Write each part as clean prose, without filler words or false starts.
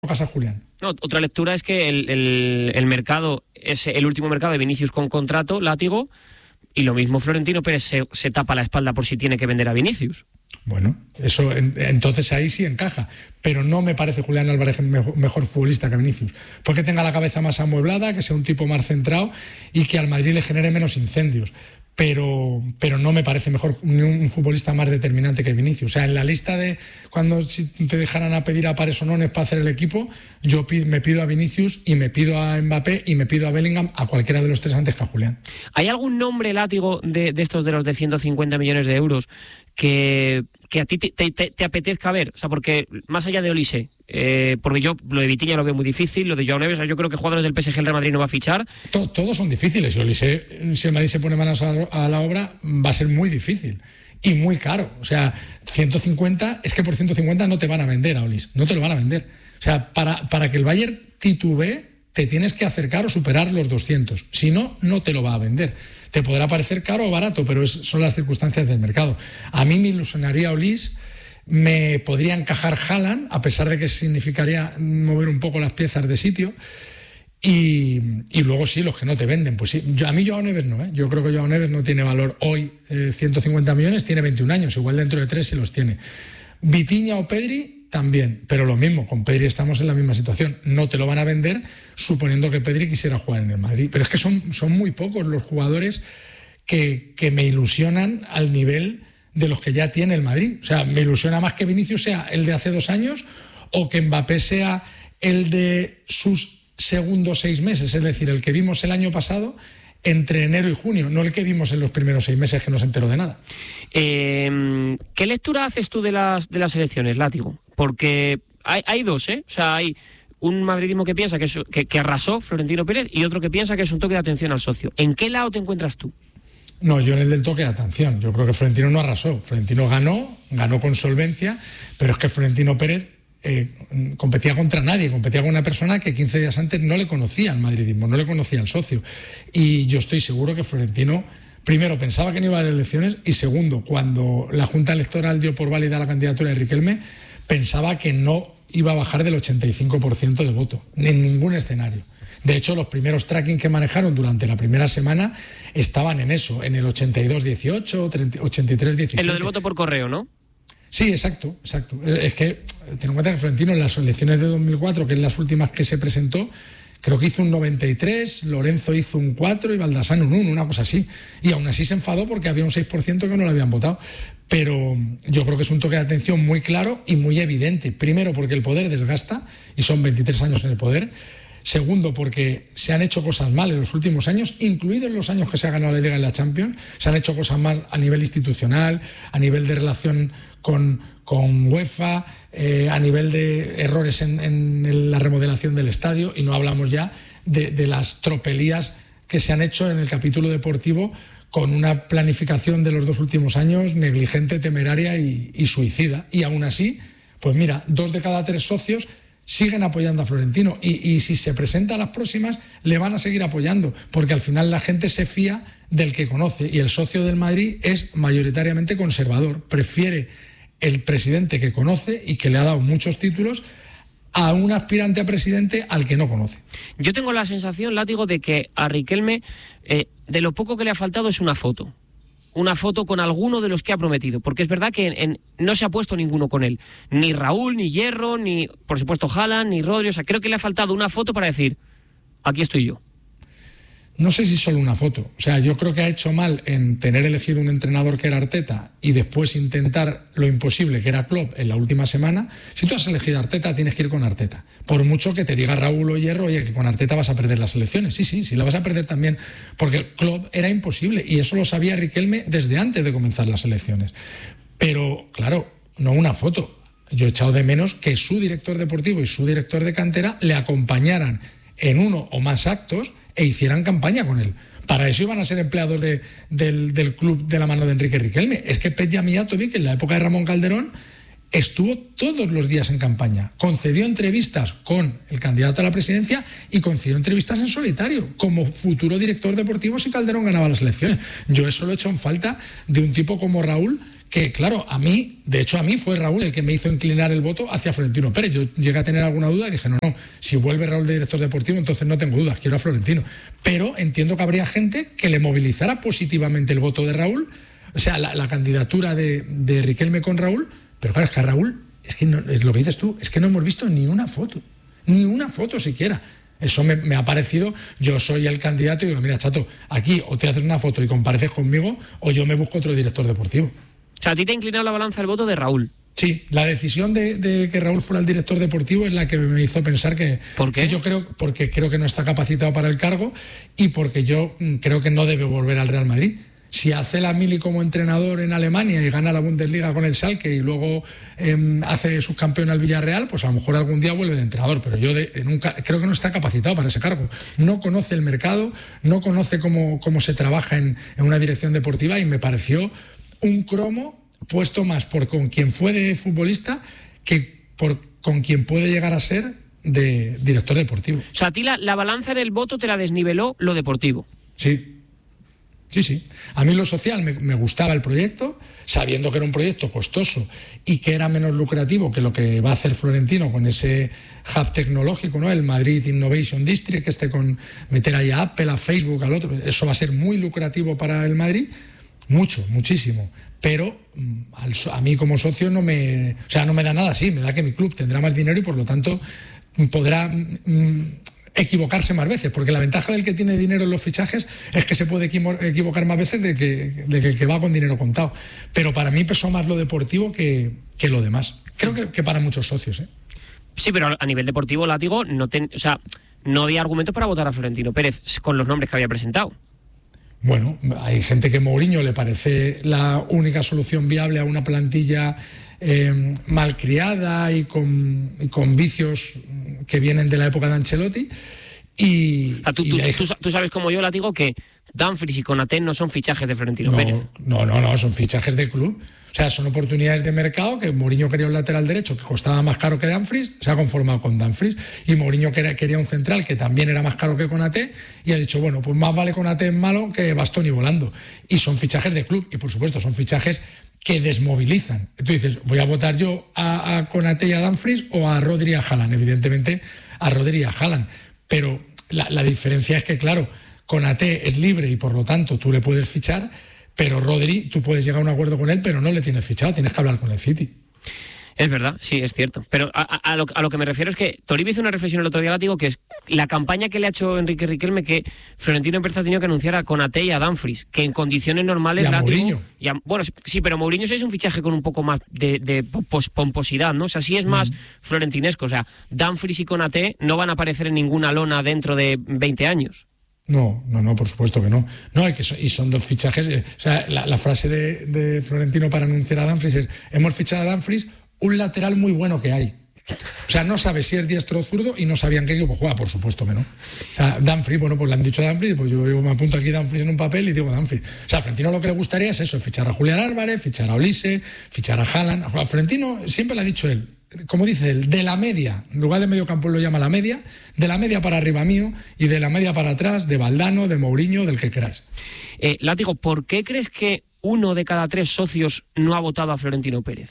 Casa Julián. No, otra lectura es que el mercado es el último mercado de Vinicius con contrato, látigo, y lo mismo Florentino Pérez se tapa la espalda por si tiene que vender a Vinicius. Bueno, eso entonces ahí sí encaja, pero no me parece Julián Álvarez mejor futbolista que Vinicius, porque tenga la cabeza más amueblada, que sea un tipo más centrado y que al Madrid le genere menos incendios. Pero no me parece mejor ni un futbolista más determinante que Vinicius. O sea, en la lista de cuando si te dejaran a pedir a pares o nones para hacer el equipo, yo me pido a Vinicius y me pido a Mbappé y me pido a Bellingham, a cualquiera de los tres antes que a Julián. ¿Hay algún nombre, látigo, de estos de los de 150 millones de euros que a ti te apetezca ver? O sea, porque más allá de Olise, porque yo lo de Vitinha lo veo muy difícil, lo de Joao Neves, yo creo que jugadores del PSG el Real Madrid no va a fichar. Todos son difíciles. Olise, si el Madrid se pone manos a la obra, va a ser muy difícil y muy caro. O sea, 150, es que por 150 no te van a vender a Olise, no te lo van a vender. O sea, para que el Bayern titubee, te tienes que acercar o superar los 200. Si no, no te lo va a vender. Te podrá parecer caro o barato, pero son las circunstancias del mercado. A mí me ilusionaría Olise, me podría encajar Haaland, a pesar de que significaría mover un poco las piezas de sitio. Y luego sí, los que no te venden. Pues sí, a mí Joao Neves no, ¿eh? Yo creo que Joao Neves no tiene valor hoy. 150 millones, tiene 21 años, igual dentro de 3 sí los tiene. Vitinha o Pedri también, pero lo mismo, con Pedri estamos en la misma situación. No te lo van a vender suponiendo que Pedri quisiera jugar en el Madrid. Pero es que son muy pocos los jugadores que me ilusionan al nivel de los que ya tiene el Madrid. O sea, me ilusiona más que Vinicius sea el de hace 2 años o que Mbappé sea el de sus segundos 6 meses, es decir, el que vimos el año pasado entre enero y junio, no el que vimos en los primeros 6 meses que no se enteró de nada. ¿Qué lectura haces tú de las elecciones, látigo? Porque hay dos, ¿eh? O sea, hay un madridismo que piensa que arrasó Florentino Pérez y otro que piensa que es un toque de atención al socio. ¿En qué lado te encuentras tú? No, yo en el del toque de atención. Yo creo que Florentino no arrasó. Florentino ganó con solvencia, pero es que Florentino Pérez competía contra nadie, competía con una persona que 15 días antes no le conocía al madridismo, no le conocía al socio. Y yo estoy seguro que Florentino, primero, pensaba que no iba a haber elecciones y segundo, cuando la Junta Electoral dio por válida la candidatura de Riquelme, pensaba que no iba a bajar del 85% de voto, en ningún escenario. De hecho, los primeros tracking que manejaron durante la primera semana estaban en eso, en el 82-18, 83-17. En lo del voto por correo, ¿no? Sí, exacto. Es que ten en cuenta que Florentino en las elecciones de 2004, que es las últimas que se presentó, creo que hizo un 93, Lorenzo hizo un 4 y Baldassano un 1, una cosa así. Y aún así se enfadó porque había un 6% que no lo habían votado. Pero yo creo que es un toque de atención muy claro y muy evidente. Primero, porque el poder desgasta, y son 23 años en el poder. Segundo, porque se han hecho cosas mal en los últimos años, incluidos los años que se ha ganado la Liga en la Champions. Se han hecho cosas mal a nivel institucional, a nivel de relación con UEFA, a nivel de errores en la remodelación del estadio, y no hablamos ya de las tropelías que se han hecho en el capítulo deportivo con una planificación de los 2 últimos años negligente, temeraria y suicida. Y aún así, pues mira, 2 de cada 3 socios siguen apoyando a Florentino y si se presenta a las próximas le van a seguir apoyando, porque al final la gente se fía del que conoce y el socio del Madrid es mayoritariamente conservador, prefiere el presidente que conoce y que le ha dado muchos títulos a un aspirante a presidente al que no conoce. Yo tengo la sensación, látigo, de que a Riquelme de lo poco que le ha faltado es una foto con alguno de los que ha prometido, porque es verdad que no se ha puesto ninguno con él, ni Raúl, ni Hierro, ni por supuesto Haaland, ni Rodri. O sea, creo que le ha faltado una foto para decir, aquí estoy yo. No sé si solo una foto. O sea, yo creo que ha hecho mal en tener elegido un entrenador que era Arteta y después intentar lo imposible, que era Klopp, en la última semana. Si tú has elegido a Arteta, tienes que ir con Arteta. Por mucho que te diga Raúl o Hierro, oye, que con Arteta vas a perder las elecciones. Sí, la vas a perder también, porque Klopp era imposible y eso lo sabía Riquelme desde antes de comenzar las elecciones. Pero, claro, no una foto. Yo he echado de menos que su director deportivo y su director de cantera le acompañaran en uno o más actos e hicieran campaña con él. Para eso iban a ser empleados del club de la mano de Enrique Riquelme. Es que Petja Mijatovic, en la época de Ramón Calderón, estuvo todos los días en campaña, concedió entrevistas con el candidato a la presidencia y concedió entrevistas en solitario, como futuro director deportivo si Calderón ganaba las elecciones. Yo eso lo he hecho en falta de un tipo como Raúl, que claro, de hecho a mí fue Raúl el que me hizo inclinar el voto hacia Florentino Pérez. Yo llegué a tener alguna duda y dije, no, si vuelve Raúl de director deportivo, entonces no tengo dudas, quiero a Florentino. Pero entiendo que habría gente que le movilizara positivamente el voto de Raúl, o sea, la candidatura de Riquelme con Raúl. Pero claro, es que a Raúl, es que no, es lo que dices tú, es que no hemos visto ni una foto siquiera. Eso me ha parecido, yo soy el candidato y digo, mira, chato, aquí o te haces una foto y compareces conmigo o yo me busco otro director deportivo. O sea, a ti te ha inclinado la balanza el voto de Raúl. Sí, la decisión de que Raúl fuera el director deportivo es la que me hizo pensar que... ¿Por qué? Porque creo que no está capacitado para el cargo y porque yo creo que no debe volver al Real Madrid. Si hace la mili como entrenador en Alemania y gana la Bundesliga con el Schalke y luego hace subcampeón al Villarreal, pues a lo mejor algún día vuelve de entrenador, pero yo nunca creo que no está capacitado para ese cargo. No conoce el mercado, no conoce cómo se trabaja en una dirección deportiva y me pareció un cromo puesto más con quien fue de futbolista que con quien puede llegar a ser de director deportivo. O sea, a ti la balanza del voto te la desniveló lo deportivo. Sí. Sí. A mí lo social me gustaba el proyecto, sabiendo que era un proyecto costoso y que era menos lucrativo que lo que va a hacer Florentino con ese hub tecnológico, ¿no? El Madrid Innovation District, con meter ahí a Apple, a Facebook, al otro. Eso va a ser muy lucrativo para el Madrid, muchísimo. Pero a mí como socio no me da nada así, me da que mi club tendrá más dinero y por lo tanto podrá... equivocarse más veces, porque la ventaja del que tiene dinero en los fichajes es que se puede equivocar más veces de que el que va con dinero contado. Pero para mí pesó más lo deportivo que lo demás. Creo que para muchos socios, ¿eh? Sí, pero a nivel deportivo, Látigo, no había argumentos para votar a Florentino Pérez con los nombres que había presentado. Bueno, hay gente que Mourinho le parece la única solución viable a una plantilla malcriada y con vicios que vienen de la época de Ancelotti. Tú sabes como yo, Látigo, que Dumfries y Konaté no son fichajes de Florentino Pérez. No, son fichajes de club. O sea, son oportunidades de mercado que Mourinho quería un lateral derecho que costaba más caro que Dumfries, se ha conformado con Dumfries, y Mourinho quería un central que también era más caro que Konaté y ha dicho, bueno, pues más vale Konaté en malo que Bastoni volando. Y son fichajes de club y, por supuesto, son fichajes que desmovilizan. Tú dices, voy a votar yo a Konaté y a Dumfries o a Rodri y a Haaland. Evidentemente, a Rodri y a Haaland. Pero la diferencia es que, claro, Konaté es libre y, por lo tanto, tú le puedes fichar, pero Rodri, tú puedes llegar a un acuerdo con él, pero no le tienes fichado, tienes que hablar con el City. Es verdad, sí, es cierto. Pero a lo que me refiero es que Toribio hizo una reflexión el otro día, Látigo, que es la campaña que le ha hecho Enrique Riquelme, que Florentino Pérez ha tenido que anunciar a Konaté y a Dumfries, que en condiciones normales... Y a Mourinho. Bueno, sí, pero Mourinho sí es un fichaje con un poco más de pomposidad, ¿no? O sea, sí es más florentinesco. O sea, Dumfries y Konaté no van a aparecer en ninguna lona dentro de 20 años. No, por supuesto que no. Y son dos fichajes. O sea, la frase de Florentino para anunciar a Dumfries es: hemos fichado a Dumfries, un lateral muy bueno que hay. O sea, no sabe si es diestro o zurdo y no sabían qué equipo juega, por supuesto que no. O sea, Dumfries, bueno, pues le han dicho a Dumfries, pues yo me apunto aquí Dumfries en un papel y digo Dumfries. O sea, a Florentino lo que le gustaría es eso, fichar a Julián Álvarez, fichar a Olise, fichar a Haaland. A Florentino siempre le ha dicho él, como dice él, de la media, en lugar de medio campo él lo llama la media, de la media para arriba mío y de la media para atrás, de Valdano, de Mourinho, del que queráis. Látigo, ¿por qué crees que 1 de cada 3 socios no ha votado a Florentino Pérez?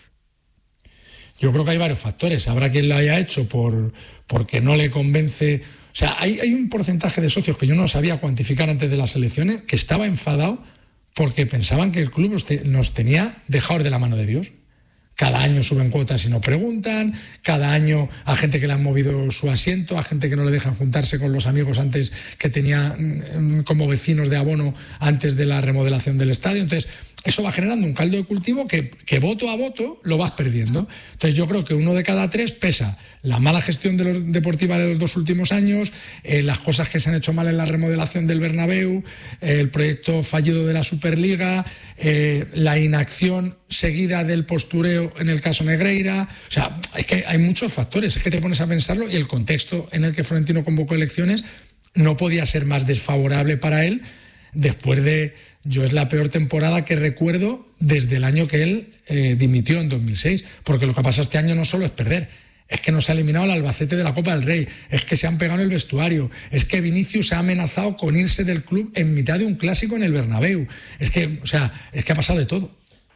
Yo creo que hay varios factores. Habrá quien lo haya hecho porque no le convence. O sea, hay un porcentaje de socios que yo no sabía cuantificar antes de las elecciones que estaba enfadado porque pensaban que el club nos tenía dejados de la mano de Dios. Cada año suben cuotas y no preguntan, cada año a gente que le han movido su asiento, a gente que no le dejan juntarse con los amigos antes que tenía como vecinos de abono antes de la remodelación del estadio. Entonces, eso va generando un caldo de cultivo que voto a voto lo vas perdiendo. Entonces, yo creo que 1 de cada 3 pesa la mala gestión deportiva de los 2 últimos años, las cosas que se han hecho mal en la remodelación del Bernabéu, el proyecto fallido de la Superliga, la inacción seguida del postureo en el caso Negreira. O sea, es que hay muchos factores, es que te pones a pensarlo y el contexto en el que Florentino convocó elecciones no podía ser más desfavorable para él después de... Yo es la peor temporada que recuerdo desde el año que él dimitió en 2006, porque lo que ha pasado este año no solo es perder, es que nos ha eliminado el Albacete de la Copa del Rey, es que se han pegado en el vestuario, es que Vinicius se ha amenazado con irse del club en mitad de un clásico en el Bernabéu. Es que ha pasado de todo.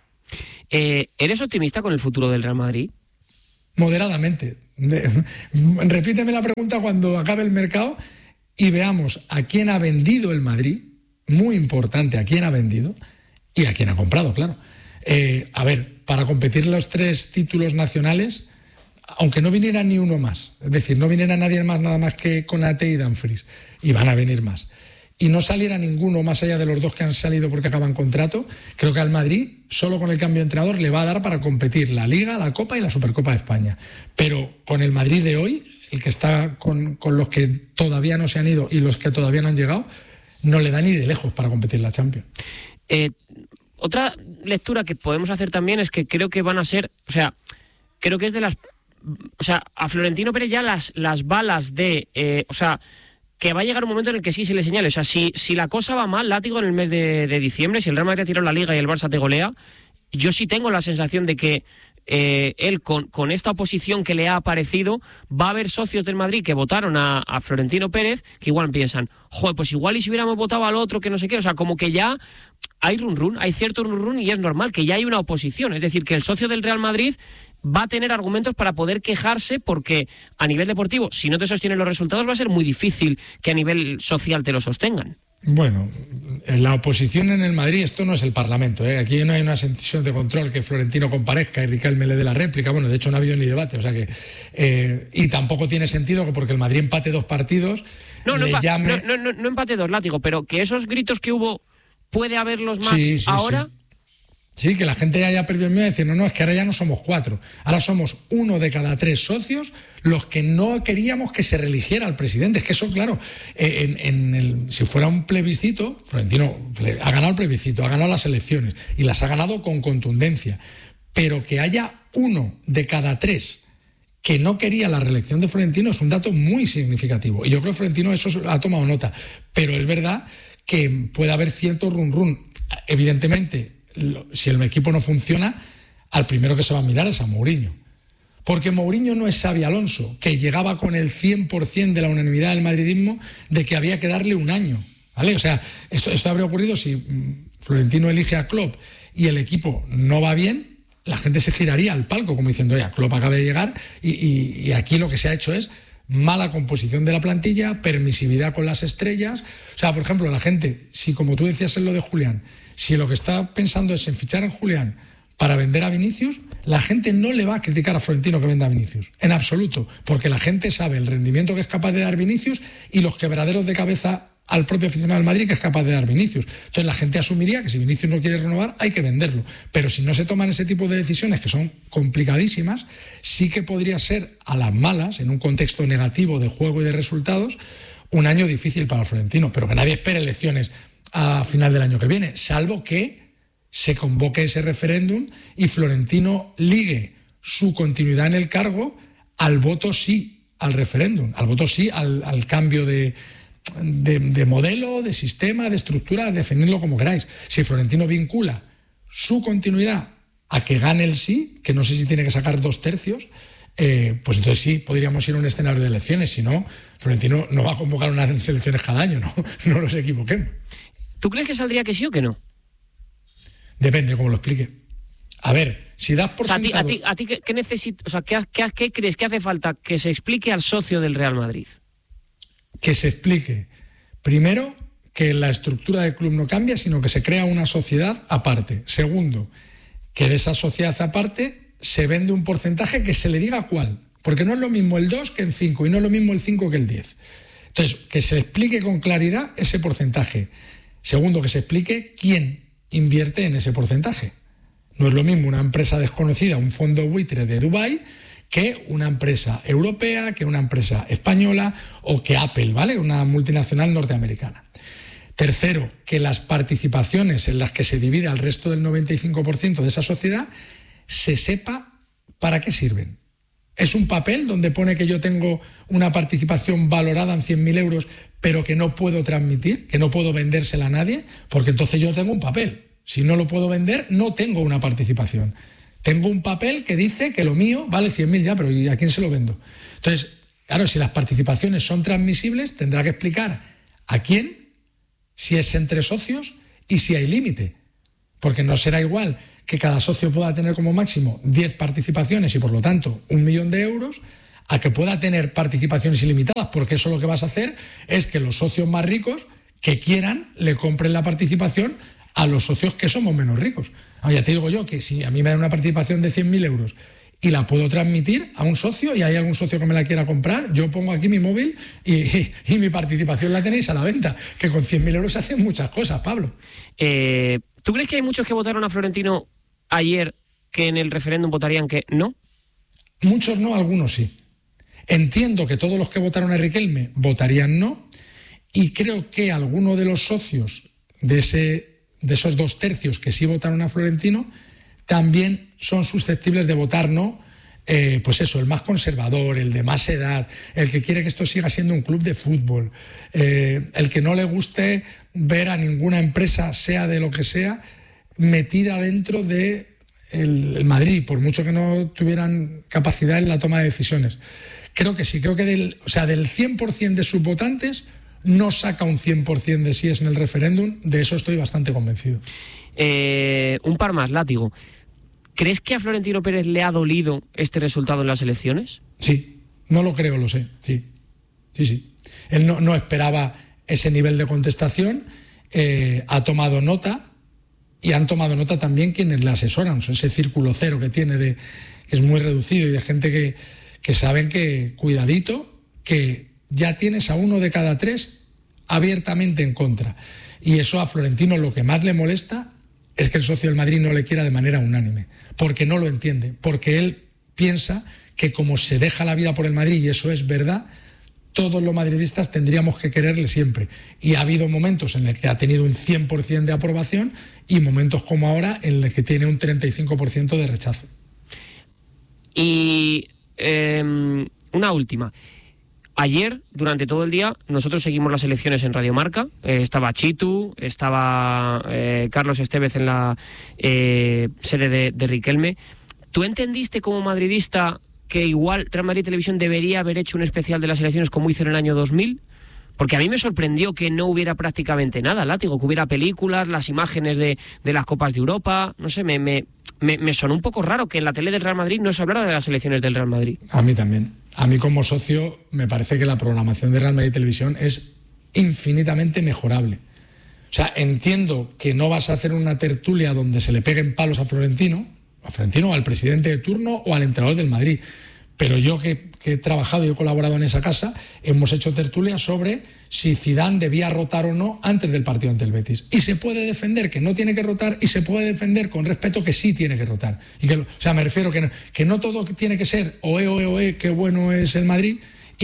¿Eres optimista con el futuro del Real Madrid? Moderadamente. Repíteme la pregunta cuando acabe el mercado y veamos a quién ha vendido el Madrid, muy importante, a quién ha vendido y a quién ha comprado, claro. A ver, para competir los 3 títulos nacionales, aunque no viniera ni uno más, es decir, no viniera nadie más nada más que Konaté y Dumfries, y van a venir más, y no saliera ninguno más allá de los 2 que han salido porque acaban contrato, creo que al Madrid, solo con el cambio de entrenador, le va a dar para competir la Liga, la Copa y la Supercopa de España. Pero con el Madrid de hoy, el que está con los que todavía no se han ido y los que todavía no han llegado, no le da ni de lejos para competir la Champions. Otra lectura que podemos hacer también es que creo que van a ser, creo que es de las... a Florentino Pérez ya las balas de... que va a llegar un momento en el que sí se le señale. Si la cosa va mal, látigo en el mes de diciembre, si el Real Madrid ha tirado la Liga y el Barça te golea, yo sí tengo la sensación de que él con esta oposición que le ha aparecido, va a haber socios del Madrid que votaron a Florentino Pérez que igual piensan, joder, pues igual y si hubiéramos votado al otro que no sé qué, como que ya hay hay cierto run y es normal que ya hay una oposición, es decir, que el socio del Real Madrid va a tener argumentos para poder quejarse porque a nivel deportivo, si no te sostienen los resultados, va a ser muy difícil que a nivel social te lo sostengan. Bueno, la oposición en el Madrid, esto no es el Parlamento, ¿eh? Aquí no hay una sesión de control que Florentino comparezca y Riquelme le dé la réplica. Bueno, de hecho no ha habido ni debate, y tampoco tiene sentido que porque el Madrid empate 2 partidos no empate 2, látigo, pero que esos gritos que hubo puede haberlos más ahora. Sí, que la gente haya perdido el miedo de decir, no, es que ahora ya no somos 4, ahora somos 1 de cada 3 socios los que no queríamos que se reeligiera al presidente. Es que eso, claro, si fuera un plebiscito, Florentino ha ganado el plebiscito, ha ganado las elecciones y las ha ganado con contundencia, pero que haya 1 de cada 3 que no quería la reelección de Florentino es un dato muy significativo, y yo creo que Florentino eso ha tomado nota, pero es verdad que puede haber cierto run. Evidentemente, si el equipo no funciona, al primero que se va a mirar es a Mourinho. Porque Mourinho no es Xabi Alonso, que llegaba con el 100% de la unanimidad del madridismo de que había que darle un año, ¿vale? Esto habría ocurrido si Florentino elige a Klopp y el equipo no va bien, la gente se giraría al palco como diciendo, oye, Klopp acaba de llegar y aquí lo que se ha hecho es mala composición de la plantilla, permisividad con las estrellas. Por ejemplo, la gente, si como tú decías en lo de Julián, si lo que está pensando es en fichar a Julián para vender a Vinicius, la gente no le va a criticar a Florentino que venda a Vinicius, en absoluto, porque la gente sabe el rendimiento que es capaz de dar Vinicius y los quebraderos de cabeza al propio aficionado del Madrid que es capaz de dar Vinicius. Entonces la gente asumiría que si Vinicius no quiere renovar hay que venderlo, pero si no se toman ese tipo de decisiones que son complicadísimas, sí que podría ser a las malas, en un contexto negativo de juego y de resultados, un año difícil para Florentino, pero que nadie espere elecciones a final del año que viene, salvo que se convoque ese referéndum y Florentino ligue su continuidad en el cargo al voto sí al referéndum, al voto sí al cambio de modelo, de sistema, de estructura, definirlo como queráis. Si Florentino vincula su continuidad a que gane el sí, que no sé si tiene que sacar 2/3, pues entonces sí podríamos ir a un escenario de elecciones. Si no, Florentino no va a convocar unas elecciones cada año, no nos equivoquemos. ¿Tú crees que saldría que sí o que no? Depende cómo lo explique. A ver, si das por sentado... ¿A ti qué necesitas? ¿Qué crees que hace falta que se explique al socio del Real Madrid? Que se explique, primero, que la estructura del club no cambia, sino que se crea una sociedad aparte. Segundo, que de esa sociedad aparte se vende un porcentaje que se le diga cuál. Porque no es lo mismo el 2 que el 5 y no es lo mismo el 5 que el 10. Entonces, que se explique con claridad ese porcentaje. Segundo, que se explique quién invierte en ese porcentaje. No es lo mismo una empresa desconocida, un fondo buitre de Dubái, que una empresa europea, que una empresa española o que Apple, ¿vale? Una multinacional norteamericana. Tercero, que las participaciones en las que se divide al resto del 95% de esa sociedad se sepa para qué sirven. Es un papel donde pone que yo tengo una participación valorada en 100.000 euros, pero que no puedo transmitir, que no puedo vendérsela a nadie, porque entonces yo tengo un papel. Si no lo puedo vender, no tengo una participación. Tengo un papel que dice que lo mío vale 100.000 ya, pero ¿y a quién se lo vendo? Entonces, claro, si las participaciones son transmisibles, tendrá que explicar a quién, si es entre socios y si hay límite. Porque no será igual que cada socio pueda tener como máximo 10 participaciones y por lo tanto 1.000.000 euros, a que pueda tener participaciones ilimitadas, porque eso lo que vas a hacer es que los socios más ricos que quieran le compren la participación a los socios que somos menos ricos. Ya te digo yo que si a mí me dan una participación de 100.000 euros y la puedo transmitir a un socio y hay algún socio que me la quiera comprar, yo pongo aquí mi móvil y mi participación la tenéis a la venta, que con 100.000 euros se hacen muchas cosas, Pablo. ¿Tú crees que hay muchos que votaron a Florentino ayer que en el referéndum votarían que no? Muchos no, algunos sí. Entiendo que todos los que votaron a Riquelme votarían no, y creo que algunos de los socios de esos 2/3 que sí votaron a Florentino también son susceptibles de votar no, pues eso, el más conservador, el de más edad, el que quiere que esto siga siendo un club de fútbol, el que no le guste ver a ninguna empresa, sea de lo que sea, metida dentro de el Madrid, por mucho que no tuvieran capacidad en la toma de decisiones. Creo que sí, creo que del 100% de sus votantes no saca un 100% de síes en el referéndum, de eso estoy bastante convencido. Un par más, Látigo. ¿Crees que a Florentino Pérez le ha dolido este resultado en las elecciones? Sí, no lo creo, lo sé, sí. Él no esperaba ese nivel de contestación, ha tomado nota y han tomado nota también quienes le asesoran, ese círculo cero que tiene, que es muy reducido y de gente que saben que, cuidadito, que ya tienes a 1 de cada 3 abiertamente en contra. Y eso a Florentino lo que más le molesta es que el socio del Madrid no le quiera de manera unánime, porque no lo entiende, porque él piensa que como se deja la vida por el Madrid, y eso es verdad, todos los madridistas tendríamos que quererle siempre. Y ha habido momentos en los que ha tenido un 100% de aprobación y momentos como ahora en los que tiene un 35% de rechazo. Y una última. Ayer, durante todo el día, nosotros seguimos las elecciones en Radio Marca. Estaba Chitu, estaba Carlos Estevez en la sede de Riquelme. ¿Tú entendiste como madridista que igual Real Madrid Televisión debería haber hecho un especial de las elecciones como hizo en el año 2000? Porque a mí me sorprendió que no hubiera prácticamente nada, Látigo, que hubiera películas, las imágenes de las Copas de Europa. No sé, me sonó un poco raro que en la tele del Real Madrid no se hablara de las elecciones del Real Madrid. A mí también. A mí como socio me parece que la programación de Real Madrid Televisión es infinitamente mejorable. O sea, entiendo que no vas a hacer una tertulia donde se le peguen palos a Florentino o al presidente de turno o al entrenador del Madrid. Pero yo que he trabajado y he colaborado en esa casa, hemos hecho tertulias sobre si Zidane debía rotar o no antes del partido ante el Betis. Y se puede defender que no tiene que rotar y se puede defender con respeto que sí tiene que rotar. O sea, me refiero que no todo tiene que ser oe, qué bueno es el Madrid,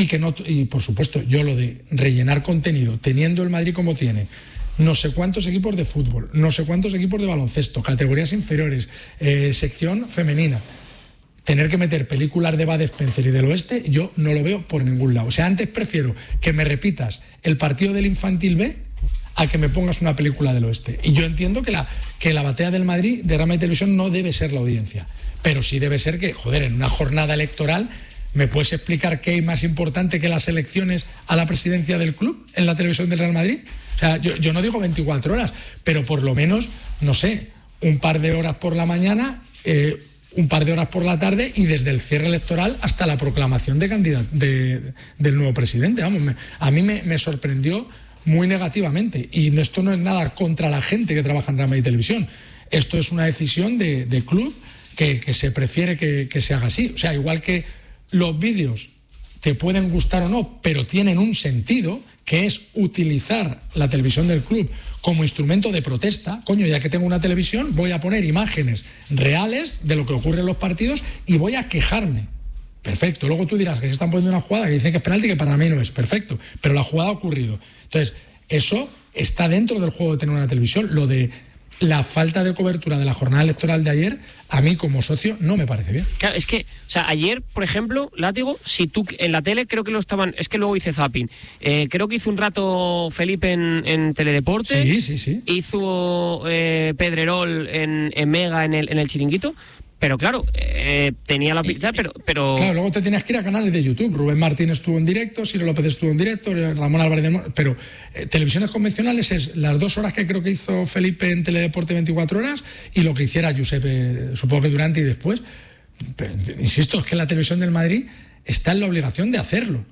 y por supuesto, yo lo de rellenar contenido, teniendo el Madrid como tiene, no sé cuántos equipos de fútbol, no sé cuántos equipos de baloncesto, categorías inferiores, sección femenina, tener que meter películas de Bud Spencer y del Oeste, yo no lo veo por ningún lado. O sea, antes prefiero que me repitas el partido del Infantil B a que me pongas una película del Oeste. Y yo entiendo que la batea del Madrid, de Real Madrid Televisión, no debe ser la audiencia. Pero sí debe ser que, en una jornada electoral, ¿me puedes explicar qué hay más importante que las elecciones a la presidencia del club en la televisión del Real Madrid? O sea, yo no digo 24 horas, pero por lo menos, no sé, un par de horas por la mañana, un par de horas por la tarde y desde el cierre electoral hasta la proclamación del nuevo presidente. Vamos, a mí me sorprendió muy negativamente. Y esto no es nada contra la gente que trabaja en Real Madrid Televisión. Esto es una decisión de club que se prefiere que se haga así. O sea, igual que los vídeos te pueden gustar o no, pero tienen un sentido, que es utilizar la televisión del club como instrumento de protesta. Coño, ya que tengo una televisión, voy a poner imágenes reales de lo que ocurre en los partidos y voy a quejarme. Perfecto. Luego tú dirás que se están poniendo una jugada que dicen que es penalti, que para mí no es. Perfecto. Pero la jugada ha ocurrido. Entonces, eso está dentro del juego de tener una televisión. Lo de la falta de cobertura de la jornada electoral de ayer, a mí como socio, no me parece bien. Claro, es que, o sea, ayer, por ejemplo, Látigo, si tú en la tele creo que lo estaban, es que luego hice zapping, creo que hizo un rato Felipe en Teledeporte, sí. Hizo Pedrerol en Mega en el Chiringuito. Pero claro, tenía la pinta, pero... Claro, luego te tenías que ir a canales de YouTube. Rubén Martín estuvo en directo, Ciro López estuvo en directo, Ramón Álvarez del Monte, pero televisiones convencionales es las 2 horas que creo que hizo Felipe en Teledeporte 24 horas y lo que hiciera Josep, supongo que durante y después. Pero, insisto, es que la televisión del Madrid está en la obligación de hacerlo.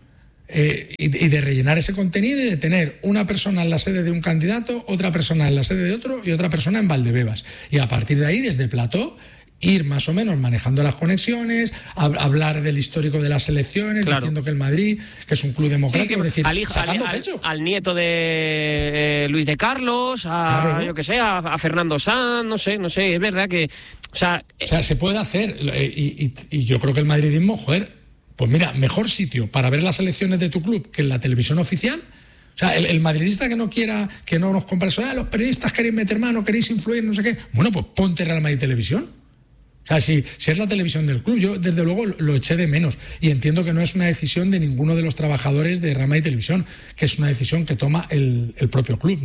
Y de rellenar ese contenido y de tener una persona en la sede de un candidato, otra persona en la sede de otro y otra persona en Valdebebas. Y a partir de ahí, desde Plató, ir más o menos manejando las conexiones, hablar del histórico de las selecciones, claro, diciendo que el Madrid, que es un club democrático, sí, decir, sacando pecho. Al nieto de Luis de Carlos, claro, yo que sé, a Fernando Sanz, no sé, es verdad que... O sea, se puede hacer, y yo creo que el madridismo, joder, pues mira, mejor sitio para ver las elecciones de tu club que en la televisión oficial. O sea, el madridista que no quiera, que no nos compre eso, los periodistas queréis meter mano, queréis influir, no sé qué, bueno, pues ponte Real Madrid Televisión. O sea, si es la televisión del club, yo desde luego lo eché de menos y entiendo que no es una decisión de ninguno de los trabajadores de Real Madrid Televisión, que es una decisión que toma el propio club,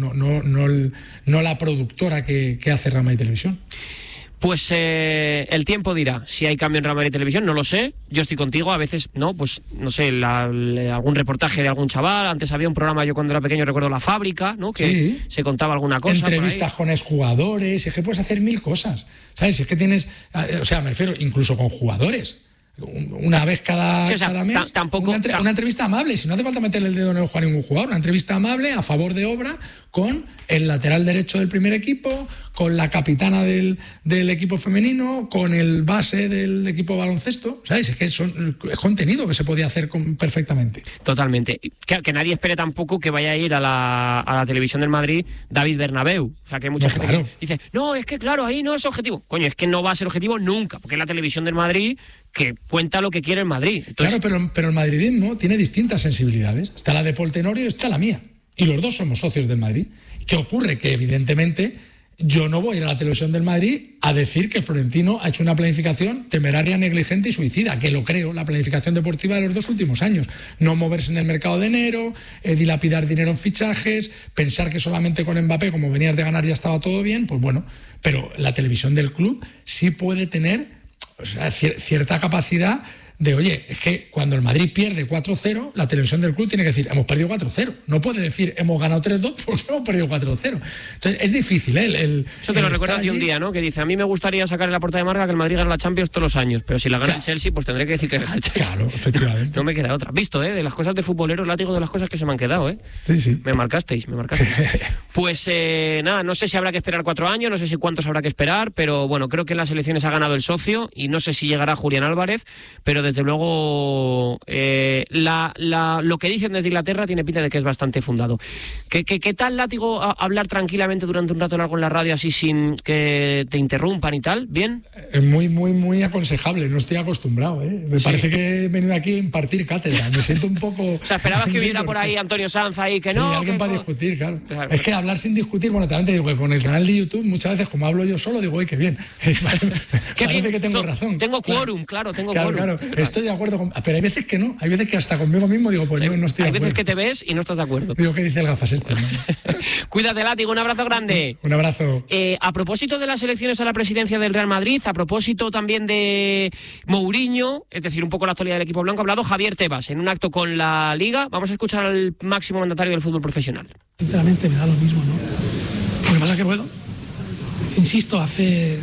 no la productora que hace Real Madrid Televisión. Pues el tiempo dirá si hay cambio en Real Madrid Televisión, no lo sé, yo estoy contigo, a veces no, pues no sé, algún reportaje de algún chaval, antes había un programa, yo cuando era pequeño recuerdo La Fábrica, ¿no? Que sí, se contaba alguna cosa. Entrevistas con exjugadores, es que puedes hacer 1000 cosas, ¿sabes? Es que tienes, o sea, me refiero incluso con jugadores. Una vez cada mes, una entrevista amable, si no hace falta meterle el dedo en el ojo a ningún jugador, una entrevista amable a favor de obra con el lateral derecho del primer equipo, con la capitana del equipo femenino, con el base del equipo baloncesto, ¿sabes? Es que es contenido que se podía hacer perfectamente. Totalmente. Que nadie espere tampoco que vaya a ir a la televisión del Madrid David Bernabéu. O sea, que hay mucha gente que dice, no, es que claro, ahí no es objetivo. Coño, es que no va a ser objetivo nunca, porque es la televisión del Madrid que cuenta lo que quiere el Madrid. Entonces... Claro, pero el madridismo tiene distintas sensibilidades. Está la de Pol Tenorio y está la mía. Y los dos somos socios del Madrid. ¿Qué ocurre? Que evidentemente yo no voy a ir a la televisión del Madrid a decir que Florentino ha hecho una planificación temeraria, negligente y suicida, que lo creo, la planificación deportiva de los 2 últimos años. No moverse en el mercado de enero, dilapidar dinero en fichajes, pensar que solamente con Mbappé, como venías de ganar, ya estaba todo bien, pues bueno. Pero la televisión del club sí puede tener, o sea, cierta capacidad de, oye, es que cuando el Madrid pierde 4-0, la televisión del club tiene que decir, hemos perdido 4-0. No puede decir, hemos ganado 3-2 porque hemos perdido 4-0. Entonces, es difícil, ¿eh? Eso te lo recuerdo a ti un día, ¿no? Que dice, a mí me gustaría sacar en la portada de marca que el Madrid gana la Champions todos los años, pero si la gana el Chelsea, pues tendré que decir que gana el Chelsea. Claro, efectivamente. No me queda otra. Visto, de las cosas de futbolero, Látigo, de las cosas que se me han quedado, Sí. Me marcasteis. Pues nada, no sé si habrá que esperar 4 años, no sé si cuántos habrá que esperar, pero bueno, creo que en las elecciones ha ganado el socio y no sé si llegará Julián Álvarez, pero desde luego lo que dicen desde Inglaterra tiene pinta de que es bastante fundado. ¿Qué tal, Látigo, hablar tranquilamente durante un rato largo en la radio así sin que te interrumpan y tal? ¿Bien? Es muy, muy, muy aconsejable, no estoy acostumbrado, Me parece que he venido aquí a impartir cátedra, me siento un poco... O sea, esperabas que hubiera por ahí Antonio Sanz ahí, que no... Sí, alguien para discutir, claro. Es que hablar sin discutir, bueno, también te digo que con el canal de YouTube muchas veces, como hablo yo solo, digo, ¡ay, qué bien! Parece que tengo razón. Tengo quórum, claro. Estoy de acuerdo con... Pero hay veces que no, hay veces que hasta conmigo mismo digo, pues no estoy de acuerdo. Hay veces que te ves y no estás de acuerdo. Digo, ¿qué dice el gafas este? ¿No? Cuídate, Látigo, un abrazo grande. Un abrazo. A propósito de las elecciones a la presidencia del Real Madrid, a propósito también de Mourinho, es decir, un poco la actualidad del equipo blanco, ha hablado Javier Tebas en un acto con la Liga. Vamos a escuchar al máximo mandatario del fútbol profesional. Sinceramente me da lo mismo, ¿no? Lo que pasa es que, bueno, insisto, hace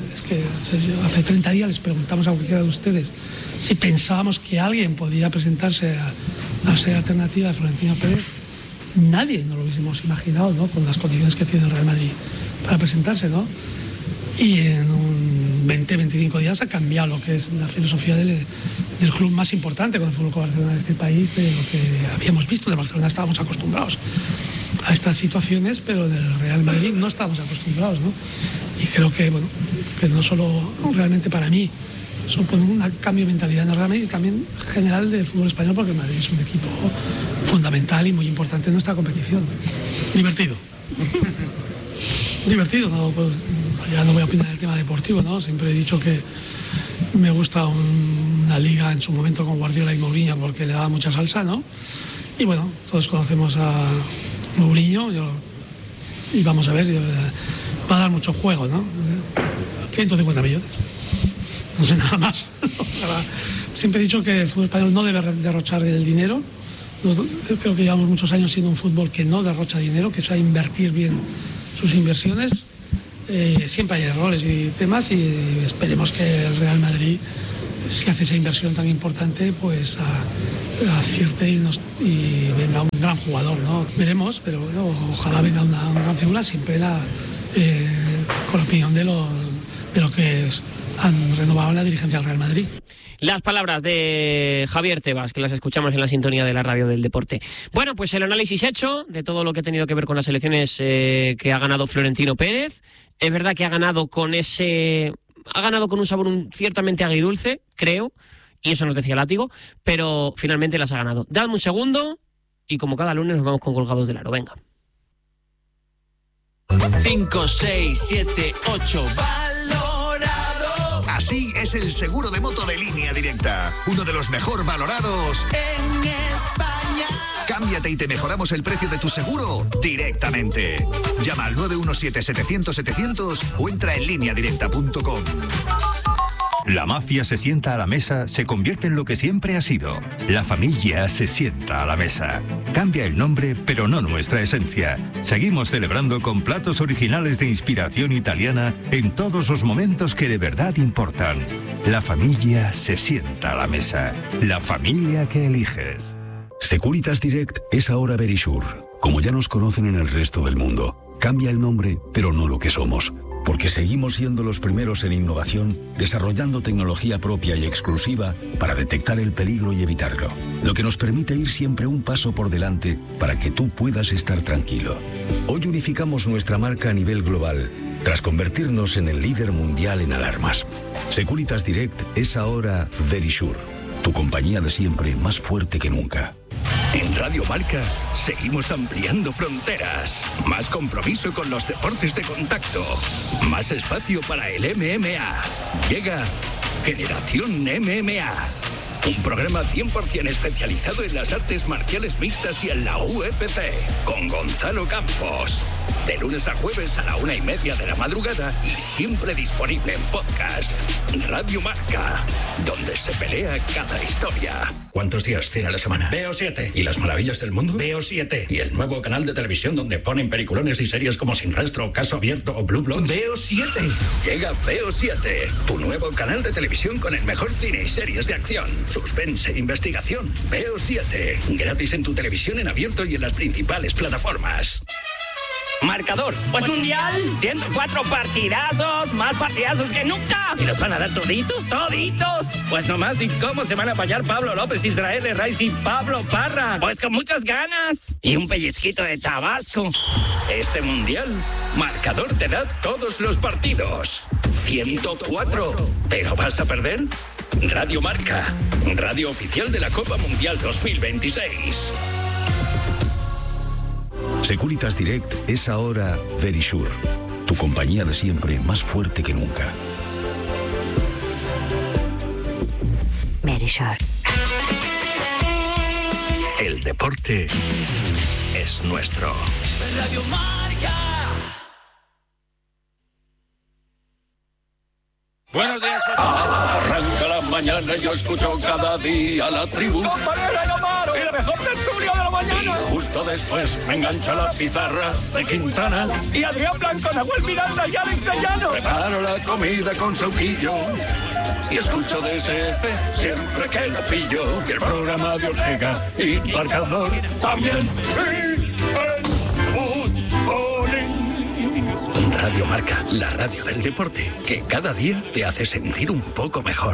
30 días les preguntamos a cualquiera de ustedes si pensábamos que alguien podía presentarse a ser alternativa de Florentino Pérez. Nadie nos lo hubiésemos imaginado, ¿no? Con las condiciones que tiene el Real Madrid para presentarse, ¿no? Y en un 20-25 días ha cambiado lo que es la filosofía del club más importante con el Fútbol Club Barcelona de este país, de lo que habíamos visto. De Barcelona estábamos acostumbrados a estas situaciones, pero del Real Madrid no estábamos acostumbrados, ¿no? Y creo que, bueno, que no solo realmente para mí supone un cambio de mentalidad en el Real Madrid y también general del fútbol español, porque el Madrid es un equipo fundamental y muy importante en nuestra competición. Divertido, ¿no? Pues, ya no voy a opinar del tema deportivo, ¿no? Siempre he dicho que me gusta una liga en su momento con Guardiola y Mourinho porque le daba mucha salsa, ¿no? Y bueno, todos conocemos a Mourinho y vamos a ver, va a dar mucho juego, ¿no? 150 millones, no sé nada más. Siempre he dicho que el fútbol español no debe derrochar el dinero. Creo que llevamos muchos años siendo un fútbol que no derrocha dinero, que sabe invertir bien sus inversiones. Siempre hay errores y temas y esperemos que el Real Madrid, si hace esa inversión tan importante, pues acierte y venga un gran jugador, ¿no? Veremos, pero bueno, ojalá venga una gran figura, siempre con la opinión de lo que han renovado la dirigencia del Real Madrid. Las palabras de Javier Tebas, que las escuchamos en la sintonía de la radio del deporte. Bueno, pues el análisis hecho de todo lo que ha tenido que ver con las elecciones que ha ganado Florentino Pérez. Es verdad que ha ganado con un sabor ciertamente agridulce, creo, y eso nos decía Látigo, pero finalmente las ha ganado. Dadme un segundo y como cada lunes nos vamos con Colgados del Aro. Venga. 5, 6, 7, 8... Así es el seguro de moto de Línea Directa, uno de los mejor valorados en España. Cámbiate y te mejoramos el precio de tu seguro directamente. Llama al 917-700-700 o entra en lineadirecta.com. La mafia se sienta a la mesa, se convierte en lo que siempre ha sido. La familia se sienta a la mesa. Cambia el nombre, pero no nuestra esencia. Seguimos celebrando con platos originales de inspiración italiana en todos los momentos que de verdad importan. La familia se sienta a la mesa. La familia que eliges. Securitas Direct es ahora Verisure. Como ya nos conocen en el resto del mundo. Cambia el nombre, pero no lo que somos. Porque seguimos siendo los primeros en innovación, desarrollando tecnología propia y exclusiva para detectar el peligro y evitarlo. Lo que nos permite ir siempre un paso por delante para que tú puedas estar tranquilo. Hoy unificamos nuestra marca a nivel global, tras convertirnos en el líder mundial en alarmas. Securitas Direct es ahora Verisure, tu compañía de siempre más fuerte que nunca. En Radio Marca seguimos ampliando fronteras. Más compromiso con los deportes de contacto. Más espacio para el MMA. Llega Generación MMA. Un programa 100% especializado en las artes marciales mixtas y en la UFC. Con Gonzalo Campos. De lunes a jueves a la 1:30 de la madrugada y siempre disponible en podcast. Radio Marca, donde se pelea cada historia. ¿Cuántos días tiene la semana? Veo 7. ¿Y las maravillas del mundo? Veo 7. ¿Y el nuevo canal de televisión donde ponen peliculones y series como Sin Rastro, Caso Abierto o Blue Bloods? Veo 7. Llega Veo 7, tu nuevo canal de televisión con el mejor cine y series de acción, suspense e investigación. Veo 7, gratis en tu televisión en abierto y en las principales plataformas. Marcador, pues mundial, 104 partidazos, más partidazos que nunca. ¿Y los van a dar toditos? ¡Toditos! Pues nomás, ¿y cómo se van a apañar Pablo López, Israel Herraiz y Pablo Parra? Pues con muchas ganas. Y un pellizquito de Tabasco. Este mundial, Marcador te da todos los partidos. 104. ¿Te lo vas a perder? Radio Marca, radio oficial de la Copa Mundial 2026. Securitas Direct es ahora Verisure, tu compañía de siempre más fuerte que nunca. Verisure. El deporte es nuestro. Radio Marca. Buenos días. Arranca la mañana y yo escucho cada día la tribu. Y la mejor tertulia de la mañana. Y justo después me engancha la pizarra de Quintana. Y Adrián Blanco, Nahuel Miranda y Alex de Llano. Preparo la comida con Sauquillo. Y escucho DSF siempre que lo pillo. Y el programa de Ortega y Marcador también. Radio Marca, la radio del deporte, que cada día te hace sentir un poco mejor.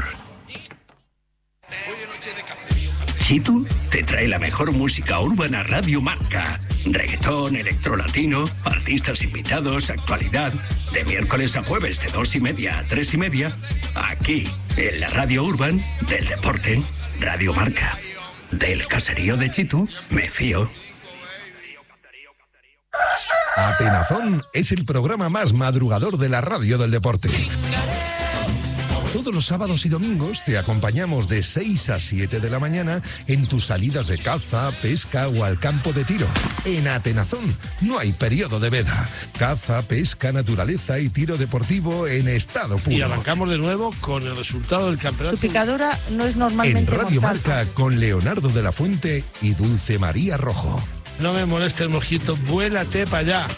Chitu te trae la mejor música urbana Radio Marca. Reggaetón, electrolatino, artistas invitados, actualidad. De miércoles a jueves de 2:30 a 3:30. Aquí, en la radio urban del deporte. Radio Marca. Del caserío de Chitu, me fío. Atenazón es el programa más madrugador de la radio del deporte. Todos los sábados y domingos te acompañamos de 6 a 7 de la mañana en tus salidas de caza, pesca o al campo de tiro. En Atenazón no hay periodo de veda. Caza, pesca, naturaleza y tiro deportivo en estado puro. Y arrancamos de nuevo con el resultado del campeonato. Su picadura no es normalmente En Radio mortal. Marca con Leonardo de la Fuente y Dulce María Rojo. No me moleste el mojito, vuélate para allá.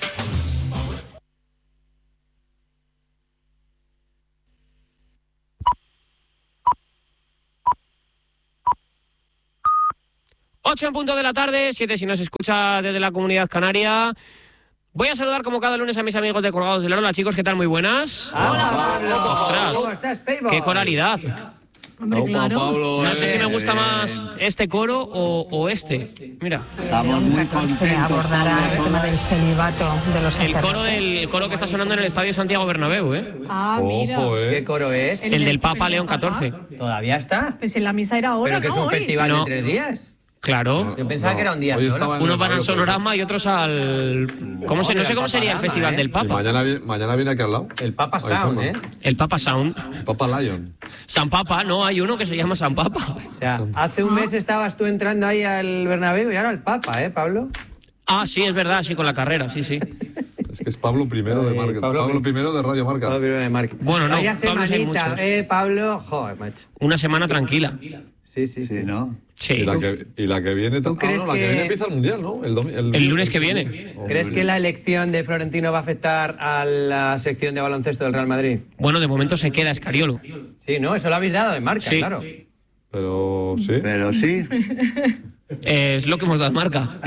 Ocho en punto de la tarde, 7 si nos escuchas desde la Comunidad Canaria. Voy a saludar como cada lunes a mis amigos de Colgados del Aro. Hola chicos, ¿qué tal? Muy buenas. Hola Pablo. Ostras, ¿Cómo estás, Peibo? qué coralidad. Hombre, claro. Pablo, no sé si me gusta más este coro o este. Mira. Estamos muy contentos. Abordará el tema del celibato de los sacerdotes. El coro que está sonando en el Estadio Santiago Bernabéu, ¿eh? Ah, mira. ¿Qué coro es? El del Papa León XIV. ¿Todavía está? Pues en la misa era ahora, ¿Pero que es ¿no? un Hoy. festival No. de 3 días? Claro. Yo pensaba que era un día solo. Unos van al Sonorama y otros al... no sé cómo sería el festival del Papa. Mañana viene aquí al lado. El Papa Sound, ¿eh? El Papa Sound. Papa Lion. San Papa, no, hay uno que se llama San Papa. O sea, hace un mes estabas tú entrando ahí al Bernabéu y ahora al Papa, ¿eh, Pablo? Ah, sí, es verdad, sí, con la carrera, sí. Es que es Pablo I de Marca. Pablo I de Radio Marca. Pablo I de Marca. Bueno, no, Vaya Pablos hay semanita, muchos. Pablo. Joder, macho. Una semana tranquila. Sí, ¿no? Sí. Y la que viene... ¿Tú crees la que que- viene empieza el Mundial, ¿no? El lunes que viene. ¿Crees que la elección de Florentino va a afectar a la sección de baloncesto del Real Madrid? Bueno, de momento se queda Escariolo. Sí, ¿no? Eso lo habéis dado de Marca, Sí. claro. Pero sí. Pero sí. Es lo que hemos dado marca.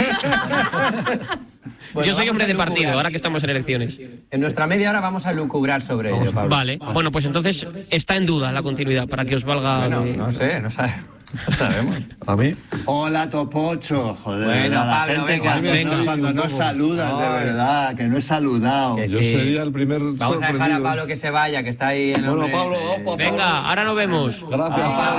Bueno, Yo soy vamos hombre a de partido, lucurar. ahora que estamos en elecciones. En nuestra media hora vamos a lucubrar sobre ello, Pablo. Vale, bueno, pues entonces está en duda la continuidad, para que os valga... Bueno, de- no sé, no sabemos. A mí. Hola, Topocho. Joder, Bueno, a la Pablo, gente venga. cuando no saludas, de Ay. verdad, que no he saludado. Que Yo sí. sería el primer Vamos a dejar a sorprendido. Pablo que se vaya, que está ahí en Bueno, Pablo, opa, Venga, ahora nos vemos. Gracias,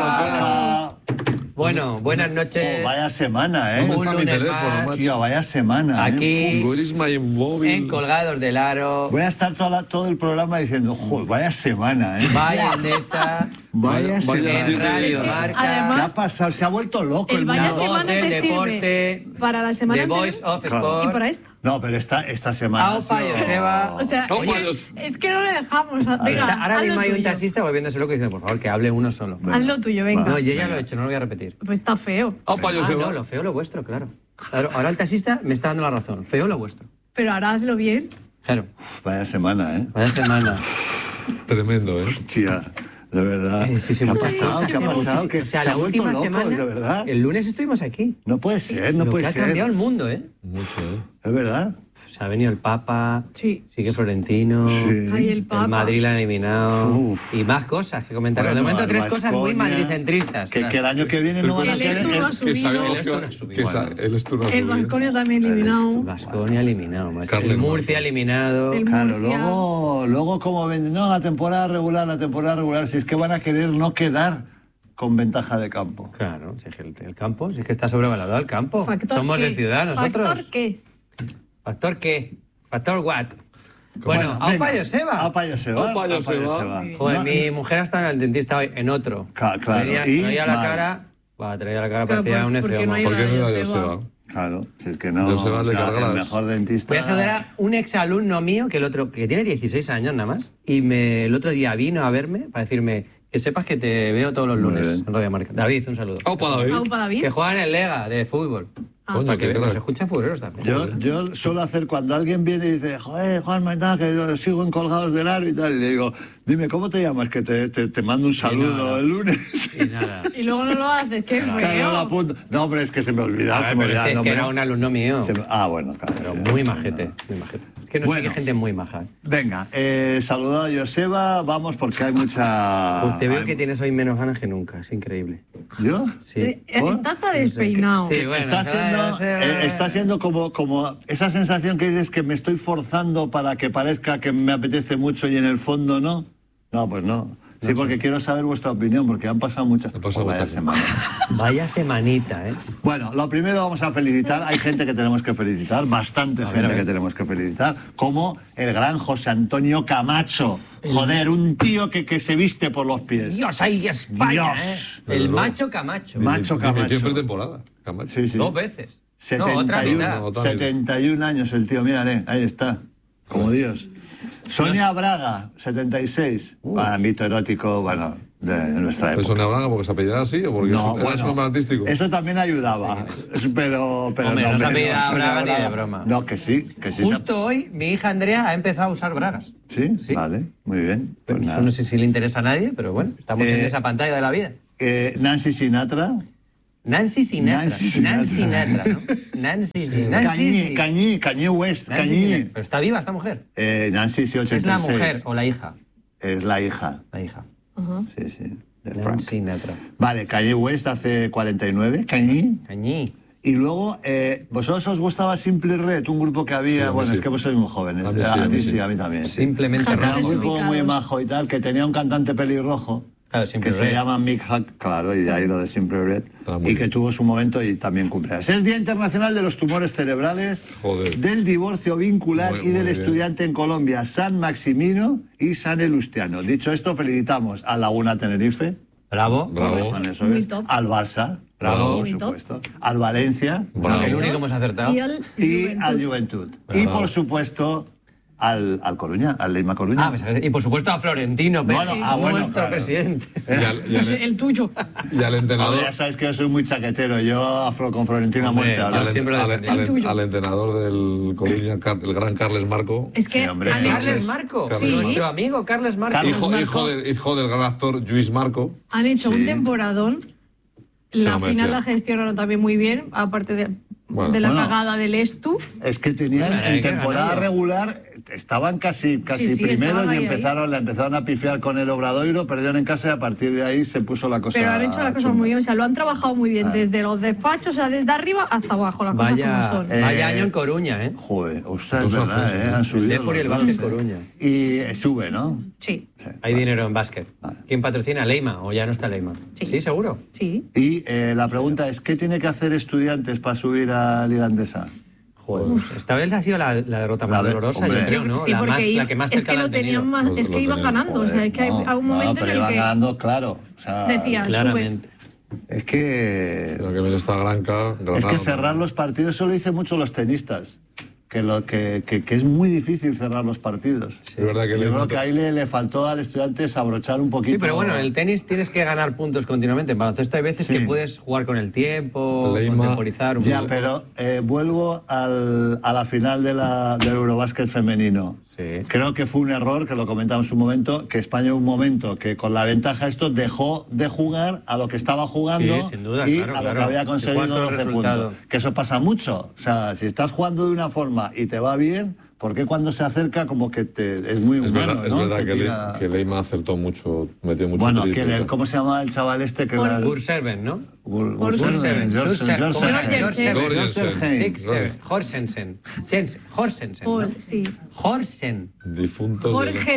Pablo. Bueno, buenas noches. Vaya semana, ¿eh? ¿Dónde Un está mi lunes teléfono, más. macho? Tío, vaya semana. Aquí Where is my móvil? en Colgados del Aro. Voy a estar todo el programa diciendo, joder, vaya semana, ¿eh? Vaya Endesa. Vaya Vaya semana. En Radio Marca. ¿Qué Además, ha pasado? Se ha vuelto loco el el vaya mundo. voz semana del te sirve deporte, para la semana The Voice anterior of Claro. y Sport. para esta. No, pero esta semana. Aupa y Joseba. O sea, Oye, es que no le dejamos. Venga, Ahora haz mismo lo hay un tuyo. taxista volviéndose loco y dice, por favor, que hable uno solo. Haz lo tuyo, venga. No, yo ya lo he hecho, no lo voy a repetir. Pues está feo. Opa, yo Ah, se no, va. lo feo lo vuestro, claro. Ahora el taxista me está dando la razón. Feo lo vuestro. Pero ahora hazlo bien. Claro. Vaya semana, ¿eh? Vaya semana. Tremendo, ¿eh? Tía, de verdad. Sí, ¿Qué ha muchas pasado? cosas. ¿Qué ha pasado? Que O sea, se ha la vuelto última loco, semana, de verdad. el lunes estuvimos aquí. No puede ser, no Lo puede que ha ser. cambiado el mundo, ¿eh? Mucho, ¿eh? Es verdad. Se ha venido el Papa, Sí. sigue Florentino, Sí. Ay, el Papa. el Madrid la han eliminado Uf. y más cosas que comentar. Bueno, de momento, tres Alba cosas muy Esconia, madridcentristas. Que el año que viene no van a El querer. Estu no ha Que subido. sabemos El Esto no ha subido. el Esto no ha El subido. Vasconia también eliminado. Vasconia eliminado, macho. Carles El Murcia Murcia. eliminado. El Claro, Murcia. luego como ven, no, la temporada regular, si es que van a querer no quedar con ventaja de campo. Claro, si es que el campo, si es que está sobrevalorado el campo. ¿Factor Somos qué? de ciudad nosotros. ¿Factor qué? ¿Factor qué? ¿Factor what? Bueno, venga. Aupa Joseba. Aupa Joseba. Aupa Joseba. Joder, No, mi mujer está en el dentista hoy, en otro. Claro, Traía y la mal. cara, traía la cara, Claro, parecía un porque F. no hay ¿Por qué no nada, era Joseba. Joseba? Claro, si es que no, Joseba le cargarás. el mejor dentista. Voy a saludar a un exalumno mío que tiene 16 años nada más, y el otro día vino a verme para decirme que sepas que te veo todos los Muy lunes bien. en Radio Marca. David, un saludo. Aupa, David. Aupa David. Que juega en el Lega de fútbol. Coño, Para que qué nos crack. escucha futboleros también. Yo suelo hacer cuando alguien viene y dice, joder, Juanma y tal, que yo sigo en Colgados del Aro y tal, y le digo, dime, ¿cómo te llamas? Que te mando un saludo nada. el lunes. Y nada. Y luego no lo haces, qué Claro, feo. lo apunto. No, hombre, es que se me olvidaba. A ver, se me pero olvidaba es el que nombre. era un alumno mío. Bueno, claro. Pero sí, muy sí, majete, no. muy majete. Es que nos Bueno. sigue gente muy maja. Venga, saludado a Joseba, vamos porque hay mucha... Pues te veo que tienes hoy menos ganas que nunca, es increíble. ¿Yo? Sí. Está hasta despeinado. Sí, bueno, está siendo como esa sensación que dices que me estoy forzando para que parezca que me apetece mucho y en el fondo no. No, pues no. Sí, porque quiero saber vuestra opinión, porque han pasado muchas cosas. Vaya semana. Vaya semanita, ¿eh? Bueno, lo primero vamos a felicitar. Hay gente que tenemos que felicitar, bastante gente que tenemos que felicitar, como el gran José Antonio Camacho. Joder, un tío que se viste por los pies. Dios, ahí España, Dios. El macho Camacho. Macho Camacho. Siempre temporada. Camacho. Sí, sí. 2 veces. 71 años el tío, mírale, ahí está, como Dios. Sonia Braga, 76. Mito erótico, bueno, de nuestra época. ¿Sonia Braga porque se apellidaba así o porque No, era su nombre artístico? Eso también ayudaba, pero Hombre, no, no se apellida Sonia Braga ni de broma. No, que sí. Justo hoy mi hija Andrea ha empezado a usar bragas. ¿Sí? Vale, muy bien. Pues Eso nada. no sé si le interesa a nadie, pero bueno, estamos en esa pantalla de la vida. Nancy Sinatra. Nancy Sinatra, ¿no? Kanye West. Kanye. Pero está viva esta mujer. Nancy, sí, 86. ¿Es la mujer o la hija? Es la hija. La hija. Sí, sí. De Frank. Nancy Sinatra. Vale, Kanye West hace 49. Kanye. Y luego, ¿vosotros os gustaba Simple Red? Un grupo que había... Sí, bueno, sí. es que vos sois muy jóvenes. A mí sí, A mí también. Sí. Simplemente Era Red. un grupo muy majo y tal, que tenía un cantante pelirrojo. Claro, Simple que Red. se llama Mick Hack, claro, y de ahí lo de Simple Red, y que tuvo su momento y también cumpleaños. Es Día Internacional de los Tumores Cerebrales, del Divorcio Vincular y del Estudiante en Colombia, San Maximino y San Elustiano. Dicho esto, felicitamos a Laguna Tenerife. Bravo. Eso es. Al Barça. Bravo. Por supuesto. Al Valencia. El único que hemos acertado. Y al Juventud. Y por supuesto... Al Coruña, al Leima Coruña. Y por supuesto a Florentino Pérez, nuestro presidente. El tuyo. Y al entrenador. Ya sabes que yo soy muy chaquetero, yo con Florentino a muerte. Al entrenador del Coruña, el gran Carles Marco. Es que Carles Marco, nuestro amigo Carles Marco. Hijo del gran actor Lluís Marco. Han hecho un temporadón. La final la gestionaron también muy bien, aparte de la cagada del Estu. Es que tenían en temporada regular, estaban casi primeros y la empezaron a pifiar con el Obradoiro, perdieron en casa y a partir de ahí se puso la cosa. Pero han hecho las cosas muy bien, o sea, lo han trabajado muy bien, desde los despachos, o sea, desde arriba hasta abajo, las cosas como son. Vaya año en Coruña, ¿eh? Joder, ostras, es verdad, han subido. Por el básquet Coruña. Y sube, ¿no? Sí. Hay dinero en básquet. ¿Quién patrocina? ¿Leima o ya no está Leima? Sí, seguro. Sí. Y la pregunta es, ¿qué tiene que hacer Estudiantes para subir a Liga Andesa? Joder, esta vez ha sido la derrota más dolorosa, yo creo, ¿no? Sí, la que más es que lo tenían más, es que iban ganando, o sea, es que hay un momento en el iban que ganando, claro. O sea, decían, claramente. Es que... Pero que viene esta Granada. Es que cerrar los partidos, eso lo dicen mucho los tenistas. Que es muy difícil cerrar los partidos. Sí, es verdad que yo creo que ahí le faltó al estudiante abrochar un poquito. Sí, pero bueno, en el tenis tienes que ganar puntos continuamente. En baloncesto hay veces que puedes jugar con el tiempo, contemporizar un poco. Ya, pero vuelvo a la final del Eurobásquet femenino. Sí. Creo que fue un error, que lo comentamos un momento, que España un momento que con la ventaja esto dejó de jugar a lo que estaba jugando sin duda, y a lo que había conseguido 12 puntos. Que eso pasa mucho. O sea, si estás jugando de una forma y te va bien, ¿por qué cuando se acerca como que es muy humano? Es verdad que Leima acertó mucho, metió mucho. Bueno, ¿cómo se llama el chaval este? Gurserven, ¿no? Gurserven. Horsensen. Difunto.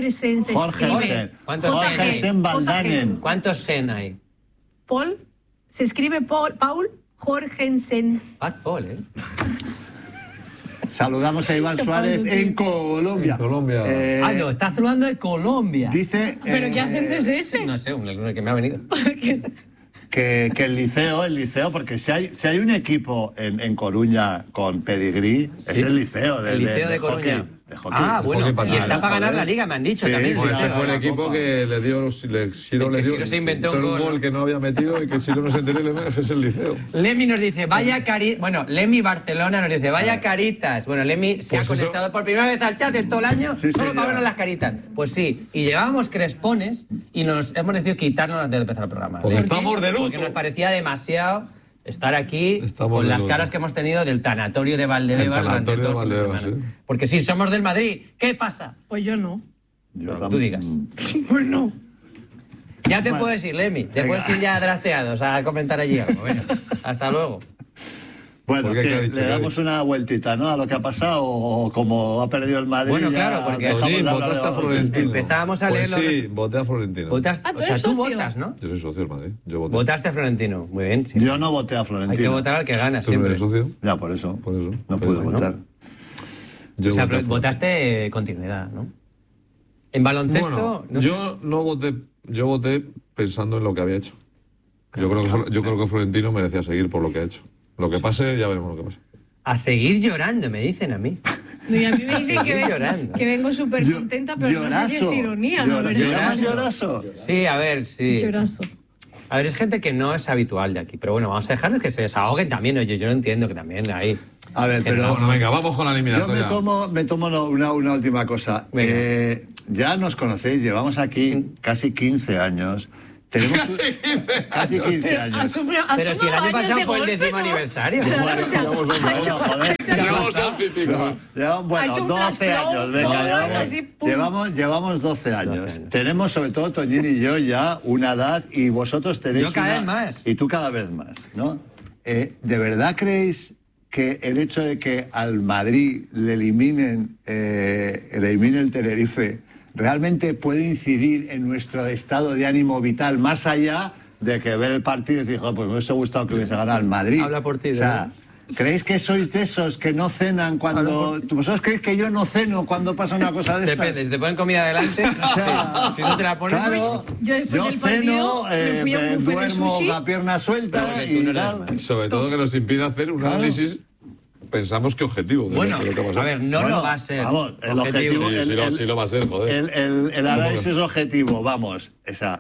Jorgensen Valdanen. ¿Cuántos sen hay? Paul, se escribe Paul Jorgensen. Paul, ¿eh? Saludamos a Iván Suárez en Colombia. No, estás saludando de Colombia. Dice... ¿Pero qué acento es ese? No sé, el que me ha venido. Que el liceo, porque si hay un equipo en Coruña con pedigrí, es el liceo de Coruña. Hockey. Bueno, y está para ganar la liga, me han dicho también. Este fue el equipo que le dio, Siro se inventó un gol que no había metido y que Siro no se enteró y es el liceo. Lemmy nos dice, vaya caritas. Bueno, Lemmy Barcelona nos dice, vaya caritas. Bueno, Lemmy se ha conectado por primera vez al chat en todo el año solo para vernos las caritas. Pues sí, y llevábamos crespones y nos hemos decidido quitarnos antes de empezar el programa. Porque estamos de luto. Porque nos parecía demasiado estar aquí con las caras que hemos tenido del tanatorio de Valdebebas durante todo el fin de semana. Porque si somos del Madrid, ¿qué pasa? Pues yo no. Tú digas. Pues no. Ya te puedes ir, Lemmy. Te puedes ir ya drafteados a comentar allí algo. Venga, hasta luego. Bueno, que le damos una vueltita, ¿no? A lo que ha pasado, o como ha perdido el Madrid. Bueno, claro, porque votaste a Florentino. Empezábamos a leer. Pues sí, voté a Florentino. O sea, tú votas, ¿no? Yo soy socio del Madrid. Votaste a Florentino, muy bien. Sí. Yo no voté a Florentino. Hay que votar al que gana siempre. ¿Tú eres socio? Ya, por eso. No pude votar. O sea, votaste continuidad, ¿no? En baloncesto. Bueno, yo no voté. Yo voté pensando en lo que había hecho. Yo creo que Florentino merecía seguir por lo que ha hecho. Lo que pase, ya veremos lo que pasa. A seguir llorando, me dicen a mí. No, y a mí me dicen que vengo súper contenta, pero no sé si es ironía, ¿no? ¿Llorazo? Sí, a ver, sí. Llorazo. A ver, es gente que no es habitual de aquí, pero bueno, vamos a dejarles que se desahoguen también. Oye, yo lo entiendo que también hay. A ver, pero. Bueno, venga, vamos con la eliminatoria. Yo me tomo una última cosa. Ya nos conocéis, llevamos aquí casi 15 años. Tenemos casi 15 años. Pero si el año pasado fue el 10º aniversario. Llevamos un típico. Bueno, 12 años. Venga, llevamos 12 años. Tenemos, sobre todo Toñín y yo, ya una edad, y vosotros tenéis. Yo cada vez más. Y tú cada vez más, ¿no? ¿De verdad creéis que el hecho de que al Madrid le elimine el Tenerife realmente puede incidir en nuestro estado de ánimo vital, más allá de que ver el partido y decir, pues me hubiese gustado que hubiese ganado el Madrid? Habla por ti, o sea, ¿creéis que sois de esos que no cenan cuando... ¿Vosotros creéis que yo no ceno cuando pasa una cosa de estas? Depende, si te ponen comida delante, si no te la ponen... Claro, yo ceno, duermo la pierna suelta y tal. Sobre todo que nos impide hacer un análisis... Pensamos que objetivo. Bueno, a ver, no lo va a ser. Vamos, el objetivo. Sí lo va a ser, joder. El análisis objetivo, vamos,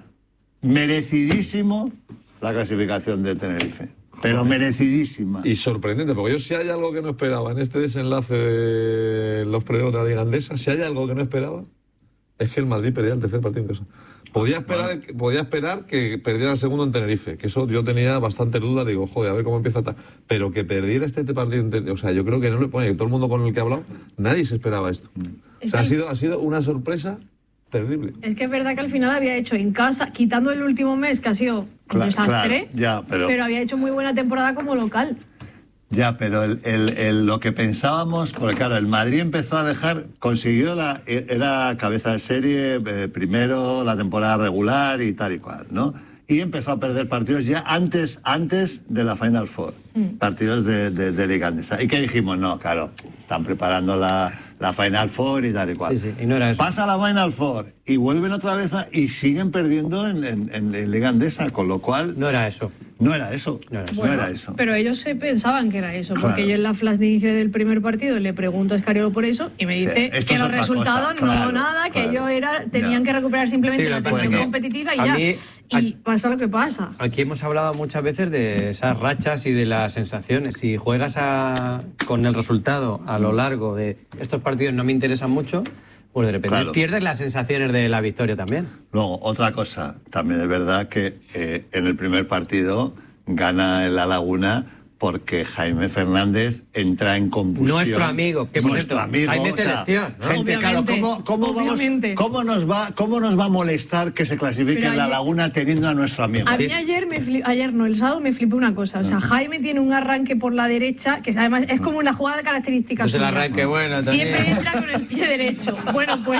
merecidísimo la clasificación de Tenerife. Pero merecidísima. Y sorprendente, porque yo si hay algo que no esperaba en este desenlace de los playoffs de la Liga Andesa, si hay algo que no esperaba, es que el Madrid perdía el tercer partido en casa. Podía esperar que perdiera el segundo en Tenerife, que eso yo tenía bastante duda, digo, joder, a ver cómo empieza tal. Pero que perdiera este partido en Tenerife, o sea, yo creo que no le pone, todo el mundo con el que he hablado, nadie se esperaba esto. O sea, ha sido una sorpresa terrible. Es que es verdad que al final había hecho en casa, quitando el último mes, que ha sido un desastre, pero había hecho muy buena temporada como local. Ya, pero lo que pensábamos, porque claro, el Madrid empezó a consiguió era cabeza de serie, primero la temporada regular y tal y cual, ¿no? Y empezó a perder partidos ya antes de la Final Four, partidos de Liga Andesa. ¿Y qué dijimos? No, claro, están preparando la Final Four y tal y cual. Sí, y no era eso. Pasa la Final Four y vuelven otra vez y siguen perdiendo en Liga Andesa, con lo cual... No era eso. No era eso. Pero ellos se pensaban que era eso, porque yo en la flash de inicio del primer partido le pregunto a Escariolo por eso y me dice que los resultados que ellos tenían que recuperar simplemente la tensión competitiva y y pasa lo que pasa. Aquí hemos hablado muchas veces de esas rachas y de las sensaciones. Si juegas con el resultado a lo largo de estos partidos no me interesan mucho, pues de repente pierdes las sensaciones de la victoria también. Luego, otra cosa, también es verdad que en el primer partido gana el La Laguna porque Jaime Fernández entra en combustión. Nuestro amigo, que nuestro amigo, Jaime Selección, ¿no? Gente, claro, ¿cómo nos va a molestar que se clasifique en La Laguna teniendo a nuestro amigo? A mí el sábado me flipó una cosa. O sea, Jaime tiene un arranque por la derecha, que además es como una jugada característica. Es el arranque bueno también. Siempre entra con el pie derecho. Bueno, pues...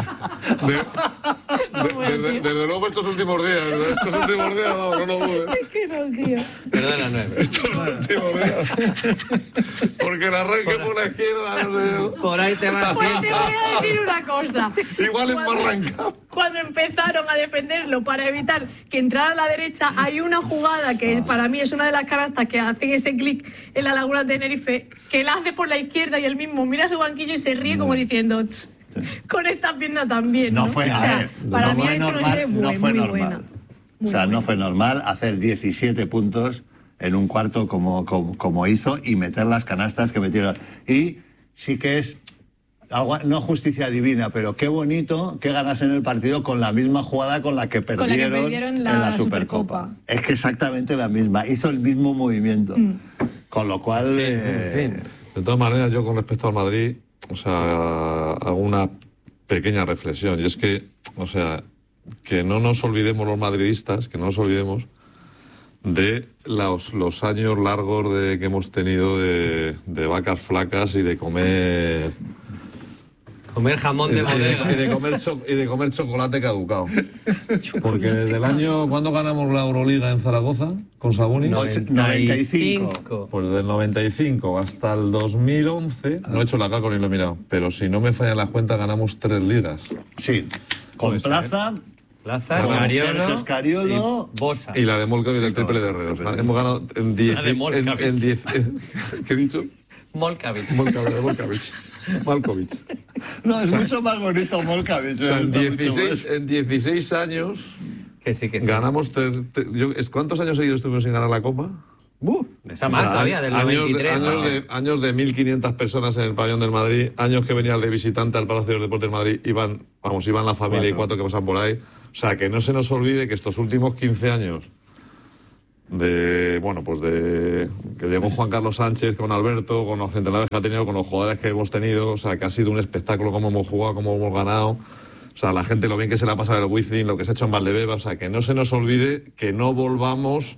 Desde luego estos últimos días, no. Es que no, tío. Perdona, no. Porque el arranque por la izquierda, no sé. Por ahí te vas. Pues te voy a decir una cosa. Igual es más arrancado. Cuando empezaron a defenderlo para evitar que entrara a la derecha, hay una jugada que para mí es una de las canastas que hacen ese clic en la Laguna de Tenerife, que la hace por la izquierda y él mismo mira su banquillo y se ríe como diciendo... Con esta pierna también. No fue normal. No fue normal hacer 17 puntos en un cuarto como hizo y meter las canastas que metieron. Y sí que es, no justicia divina, pero qué bonito que ganasen el partido con la misma jugada con la que perdieron en la Supercopa. Es que exactamente la misma, hizo el mismo movimiento. Con lo cual... en fin. De todas maneras, yo con respecto al Madrid, hago una pequeña reflexión, y es que, que no nos olvidemos los madridistas, que no nos olvidemos de los años largos que hemos tenido de vacas flacas y de comer jamón de bodega. Y de comer chocolate caducado. Porque desde el año... ¿Cuándo ganamos la Euroliga en Zaragoza con Sabonis? 95. Pues del 95 hasta el 2011, no he hecho la cálculo ni lo he mirado, pero si no me fallan las cuentas, ganamos 3 ligas. Sí, con Plaza... Sergio Scariolo y Bosa. Y la de Molcavich del triple de Herrero. Hemos ganado en 10... ¿Qué he dicho? Molcavich. Malkovich. No, es mucho más bonito Molcavich. O sea, en 16 años que sí. Ganamos... ¿Cuántos años seguidos estuvimos sin ganar la Copa? Esa más todavía, del 93. Años de 1.500 personas en el pabellón del Madrid, años que venían de visitante al Palacio de los Deportes de Madrid, iban la familia y 4 que pasan por ahí. O sea, que no se nos olvide que estos últimos 15 años que llegó Juan Carlos Sánchez con Alberto, con los entrenadores que ha tenido, con los jugadores que hemos tenido, o sea, que ha sido un espectáculo cómo hemos jugado, cómo hemos ganado. O sea, la gente lo bien que se le ha pasado el Wizzing, lo que se ha hecho en Valdebeba, o sea, que no se nos olvide que no volvamos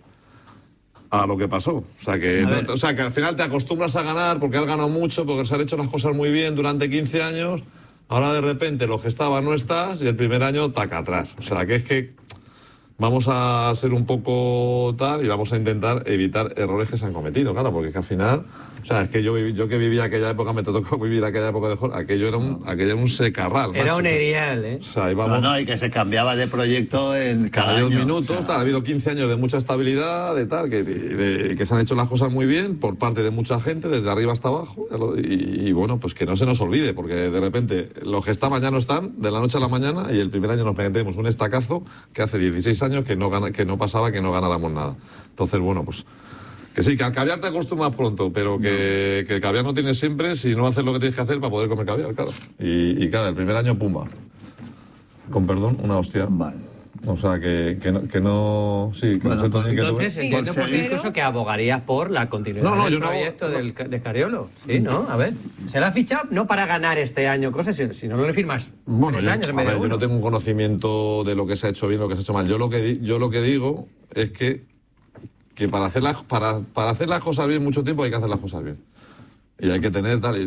a lo que pasó. O sea, que al final te acostumbras a ganar porque has ganado mucho, porque se han hecho las cosas muy bien durante 15 años. Ahora de repente lo que estaba no estás y el primer año taca atrás. O sea, que es que vamos a ser un poco tal y vamos a intentar evitar errores que se han cometido, claro, porque es que al final... O sea, es que yo que vivía aquella época, me tocó vivir aquella época de Jorge, aquello era un secarral. Era un erial, ¿eh? O sea, íbamos... y que se cambiaba de proyecto en cada 2 año. minutos, ha habido 15 años de mucha estabilidad, que se han hecho las cosas muy bien por parte de mucha gente, desde arriba hasta abajo, y bueno, pues que no se nos olvide, porque de repente los que estaban ya no están, de la noche a la mañana, y el primer año nos metemos un estacazo que hace 16 años que no pasaba que no ganáramos nada. Entonces, bueno, pues... Que sí, que al caviar te acostumbras pronto, pero que el caviar no tienes siempre si no haces lo que tienes que hacer para poder comer caviar, claro. Y claro, el primer año, pumba. Con perdón, una hostia. Vale. O sea, que no... Sí, que bueno, no entonces entiendo por tu discurso que abogarías por la continuidad del proyecto de Scariolo. Sí, ¿no? A ver, se la ha fichado no para ganar este año cosas, si no le firmas 3 años en vez de 1. Yo no tengo un conocimiento de lo que se ha hecho bien, lo que se ha hecho mal. Yo lo que digo es que para hacer las cosas bien mucho tiempo hay que hacer las cosas bien. Y hay que tener tal...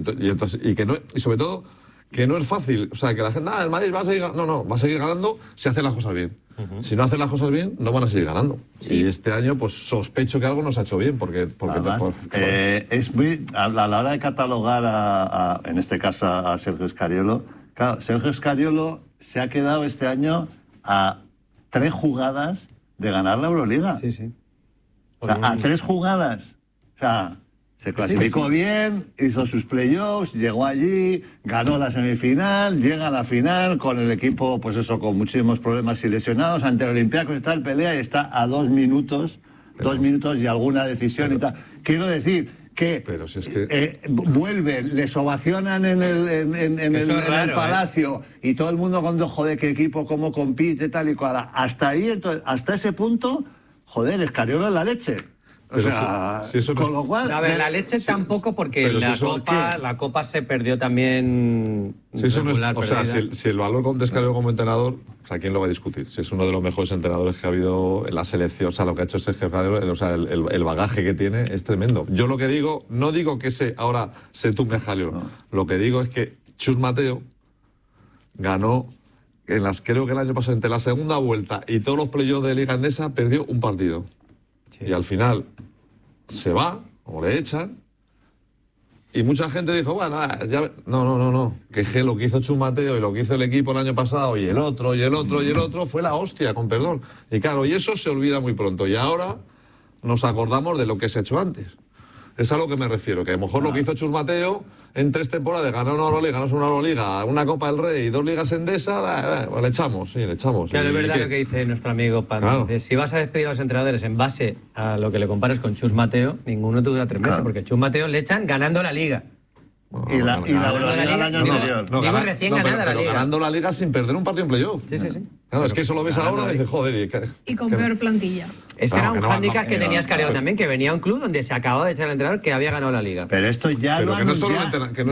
Y sobre todo, que no es fácil. O sea, que la gente... el Madrid va a seguir ganando. No, va a seguir ganando si hace las cosas bien. Si no hace las cosas bien, no van a seguir ganando. Sí. Y este año, pues sospecho que algo nos ha hecho bien, porque además, es muy... A la hora de catalogar, en este caso, a Sergio Scariolo... Claro, Sergio Scariolo se ha quedado este año a 3 jugadas de ganar la Euroliga. Sí, sí. O sea, a 3 jugadas. O sea, se clasificó bien, hizo sus playoffs, llegó allí, ganó la semifinal, llega a la final con el equipo, pues eso, con muchísimos problemas y lesionados, ante el Olympiacos está en pelea y está a 2 minutos, 2 minutos y alguna decisión y tal. Quiero decir que, vuelven, les ovacionan en el Palacio y todo el mundo cuando, joder, qué equipo, cómo compite, tal y cual. Hasta ahí, entonces, hasta ese punto... Joder, Scariolo es la leche. O sea, con lo cual... A ver, la leche tampoco, porque la Copa se perdió también... Si eso no es, o sea, si el valor de Scariolo como entrenador, o sea, ¿quién lo va a discutir? Si es uno de los mejores entrenadores que ha habido en la selección, o sea, lo que ha hecho Sergio Scariolo, o sea, el bagaje que tiene es tremendo. Yo lo que digo, no digo que ahora se tumbe Scariolo, lo que digo es que Chus Mateo ganó... creo que el año pasado, entre la segunda vuelta y todos los playoffs de Liga Endesa, perdió un partido. Sí. Y al final se va, o le echan, y mucha gente dijo, bueno, ya... No. Que lo que hizo Chus Mateo y lo que hizo el equipo el año pasado, y el otro, fue la hostia, con perdón. Y claro, y eso se olvida muy pronto. Y ahora nos acordamos de lo que se ha hecho antes. Es a lo que me refiero, que a lo mejor lo que hizo Chus Mateo en 3 temporadas, ganó una Euroliga, una Copa del Rey y 2 ligas Endesa, le echamos. Claro, es verdad lo que dice nuestro amigo Pan. Claro. Dice, si vas a despedir a los entrenadores en base a lo que le compares con Chus Mateo, ninguno te dura 3 meses, porque Chus Mateo le echan ganando la Liga. Y la Euroliga el año anterior. Digo recién ganada la Liga. Ganando la Liga sin perder un partido en playoff. Sí. Claro, es que eso lo ves ahora y dices, joder. Y con peor plantilla. Ese era un hándicap que tenías Careo también, que venía un club donde se acababa de echar al entrenador que había ganado la Liga. Pero esto ya lo avisamos. Que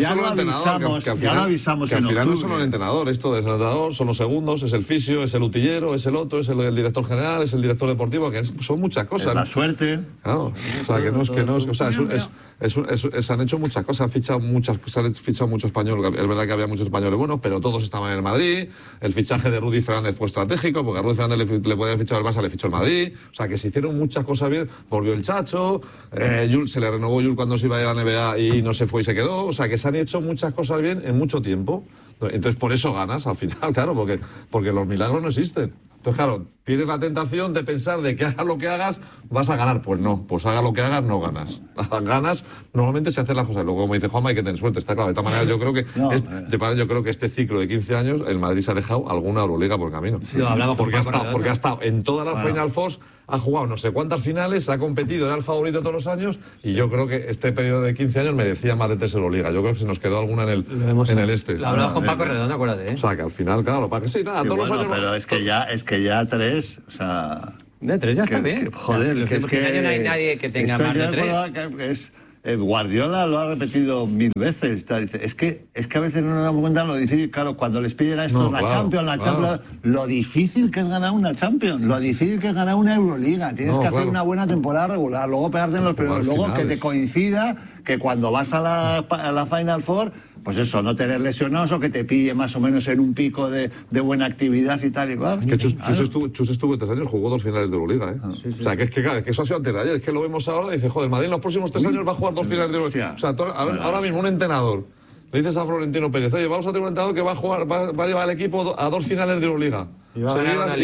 al final no es solo el entrenador, esto del entrenador, son los segundos, es el fisio, es el utillero, es el otro, es el director general, es el director deportivo, que son muchas cosas. Es la suerte. Claro, o sea, que no es, o sea, se han hecho muchas cosas, se han fichado mucho español, es verdad que había muchos españoles buenos, pero todos estaban en el Madrid, el fichaje de Rudy Fernández fue estratégico, porque a Rudy Fernández le podía haber fichado el Barça, le fichó el Madrid, o sea, que se hicieron muchas cosas bien, volvió el Chacho, se le renovó Yul cuando se iba a ir a la NBA y no se fue y se quedó, o sea, que se han hecho muchas cosas bien en mucho tiempo. Entonces, por eso ganas al final, claro, porque los milagros no existen. Entonces, claro, tienes la tentación de pensar de que hagas lo que hagas, vas a ganar. Pues no, pues haga lo que hagas, no ganas. Ganas, normalmente se hacen las cosas. Luego, como dice Juanma, hay que tener suerte, está claro. De esta manera, yo creo que este ciclo de 15 años, el Madrid se ha dejado alguna Euroliga por el camino. Sí, porque ha estado en todas las Final Fours, ha jugado no sé cuántas finales, ha competido, era el favorito todos los años, y yo creo que este periodo de 15 años merecía más de 3 Euroliga. Yo creo que se nos quedó alguna en el este. Lo hablaba con Paco Redondo, acuérdate, ¿eh? O sea, que al final, claro, para que sí, nada, todos los años. Pero es que ya 3, o sea... De 3 ya está bien. Joder, que es que no hay nadie que tenga más de 3. Guardiola lo ha repetido 1000 veces. Es que a veces no nos damos cuenta lo difícil. Claro, cuando les piden a estos Champions, lo difícil que es ganar una Champions, lo difícil que es ganar una Euroliga. Tienes que hacer una buena temporada regular, luego pegarte en los primeros, luego que te coincida que cuando vas a la Final Four, pues eso, no tener lesionados o que te pille más o menos en un pico de buena actividad y tal y cual. Es que Chus estuvo 3 años, jugó 2 finales de Euroliga, ¿eh? O sea, que eso ha sido antes de ayer, es que lo vemos ahora y dice, joder, Madrid en los próximos 3 años va a jugar 2 finales de Euroliga. O sea, ahora mismo un entrenador le dices a Florentino Pérez, oye, vamos a tener un entrenador que va a llevar al equipo a 2 finales de Euroliga. Y va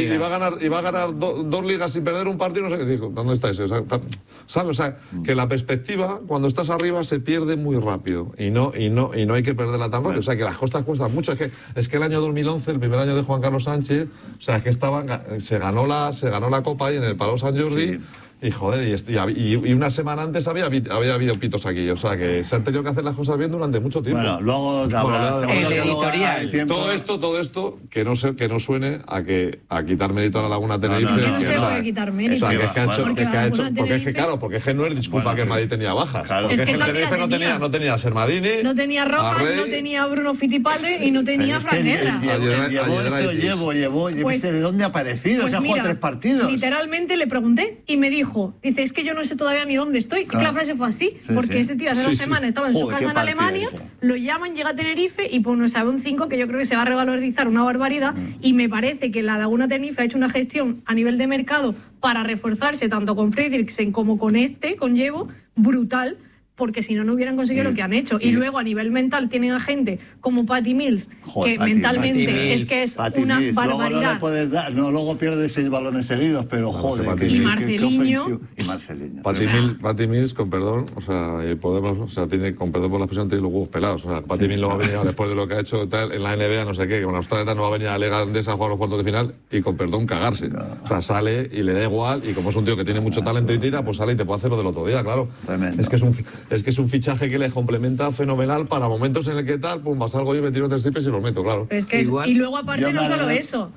a ganar 2 ligas sin perder un partido, no sé qué digo. ¿Dónde está ese? ¿Sabes? O sea, que la perspectiva, cuando estás arriba, se pierde muy rápido. Y no hay que perderla tan rápido. O sea, que las costas cuestan mucho. Es que el año 2011, el primer año de Juan Carlos Sánchez, o sea, que se ganó la Copa ahí en el Palau Sant Jordi. Sí. Y joder, y una semana antes había habido pitos aquí, o sea que se han tenido que hacer las cosas bien durante mucho tiempo. Bueno, luego el editorial. Todo esto que no suene a quitar mérito a la Laguna Tenerife. Es que no se puede quitar mérito. O sea, porque es que no es disculpa que el Madrid tenía bajas. Porque es que el Tenerife no tenía a Sermadini, no tenía Rojas, no tenía a Bruno Fittipaldi y no tenía a Fran Guerra. Llevó, ¿de dónde ha aparecido? Se ha jugado 3 partidos. Literalmente le pregunté y me dice, es que yo no sé todavía ni dónde estoy. Y la frase fue así, porque ese tío hace 2 semanas estaba en su casa en Alemania, lo llaman, llega a Tenerife y pues nos sabe un 5 que yo creo que se va a revalorizar una barbaridad, y me parece que la Laguna Tenerife ha hecho una gestión a nivel de mercado para reforzarse tanto con Fredriksen como con Llevo, brutal, porque si no hubieran conseguido lo que han hecho. Y luego a nivel mental tienen a gente como Patty Mills, que mentalmente es que es una barbaridad. Luego no le puedes dar, luego pierde 6 balones seguidos, pero joder. Y Marceliño. Patty Mills, con perdón, tiene, con perdón por la expresión, tiene los huevos pelados. O sea, Patty Mills no va a venir después de lo que ha hecho en la NBA, no sé qué, que con Australia no va a venir a la Liga Andesa a jugar los cuartos de final y con perdón cagarse. O sea, sale y le da igual, y como es un tío que tiene mucho talento y tira, pues sale y te puede hacer lo del otro día, claro. Tremendo. Es que es un fichaje que le complementa fenomenal para momentos en el que tal, pum, salgo yo, me tiro 3 triples y los meto, claro. Es que y luego aparte no solo eso,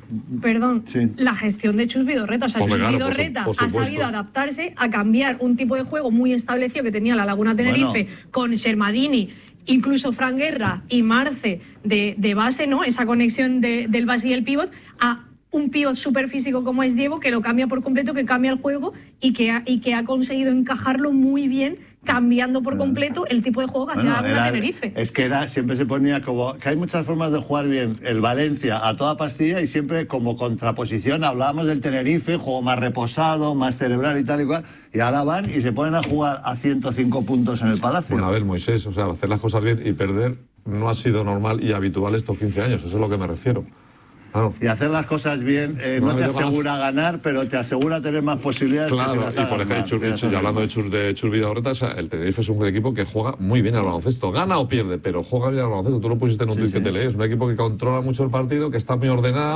la gestión de Chus Vidorreta. O sea, Chus Vidorreta ha sabido adaptarse a cambiar un tipo de juego muy establecido que tenía la Laguna Tenerife con Sermadini, incluso Fran Guerra y Marce de base, ¿no? Esa conexión del base y el pívot, a un pívot súper físico como es Diego, que lo cambia por completo, que cambia el juego y que ha conseguido encajarlo muy bien, cambiando por completo el tipo de juego que hacía la Tenerife. Es que siempre se ponía como que hay muchas formas de jugar bien el Valencia a toda pastilla, y siempre como contraposición hablábamos del Tenerife, juego más reposado, más cerebral y tal y cual, y ahora van y se ponen a jugar a 105 puntos en el Palacio. Bueno, a ver, Moisés, o sea, hacer las cosas bien y perder no ha sido normal y habitual estos 15 años, eso es a lo que me refiero. Claro. Y hacer las cosas bien no te asegura ganar, pero te asegura tener más posibilidades. Claro, que si las y por ejemplo, y hablando de Chus Vidorreta, o sea, el Tenerife es un equipo que juega muy bien al baloncesto. Gana o pierde, pero juega bien al baloncesto. Tú lo pusiste en un tuit que te lees. Es un equipo que controla mucho el partido, que está muy ordenado.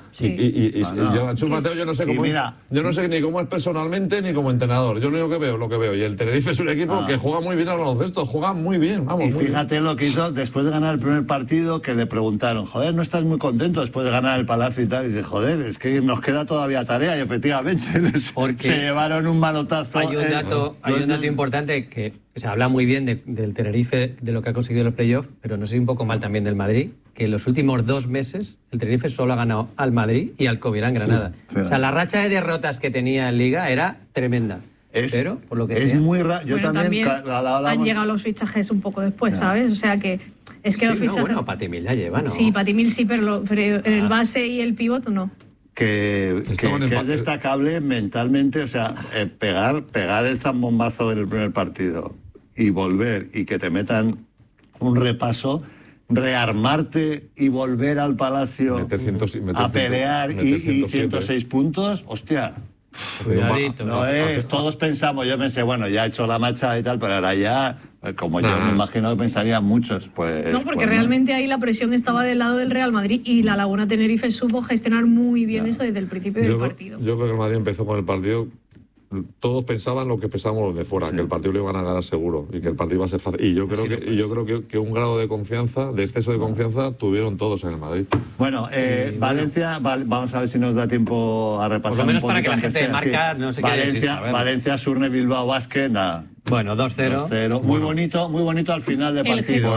Sí. Y yo a Chus Mateo yo no sé cómo yo no sé ni cómo es personalmente ni como entrenador. Yo lo único que veo, lo que veo. Y el Tenerife es un equipo que juega muy bien al baloncesto, juega muy bien, vamos. Y fíjate lo que hizo después de ganar el primer partido, que le preguntaron, joder, ¿no estás muy contento después de ganar el Palacio y tal? Y dice, joder, es que nos queda todavía tarea. Y efectivamente se llevaron un manotazo. Hay un dato importante que se habla muy bien del Tenerife, de lo que ha conseguido en los playoffs, pero no sé si un poco mal también del Madrid, que en los últimos 2 meses el Tenerife solo ha ganado al Madrid y al Covirán Granada. Sí, o sea, la racha de derrotas que tenía en Liga era tremenda. Pero, por lo que es sea... muy raro. Yo también han llegado los fichajes un poco después, ¿sabes? O sea que... Es que los fichajes... bueno, Patimil ya lleva, ¿no? Sí, Patimil sí, pero el base y el pivot no. Que es destacable mentalmente, o sea, pegar el zambombazo del primer partido y volver y que te metan un repaso, rearmarte y volver al Palacio a pelear y 106 puntos, hostia. Cuidadito. Todos pensamos, yo pensé, bueno, ya he hecho la marcha y tal, pero ahora ya, como yo me imagino que pensarían muchos, pues... No, porque realmente ahí la presión estaba del lado del Real Madrid y la Laguna Tenerife supo gestionar muy bien eso desde el principio del partido. Yo creo que el Madrid empezó con el partido... Todos pensaban lo que pensábamos los de fuera, que el partido lo iban a ganar seguro y que el partido iba a ser fácil. Y yo creo que un grado de confianza, de exceso de confianza, tuvieron todos en el Madrid. Bueno, Valencia, vamos a ver si nos da tiempo a repasar. Por lo menos un para que la gente marca, no sé qué. Valencia, Surne, Bilbao, Basket, nada. Bueno, 2-0. Muy bonito al final de partido.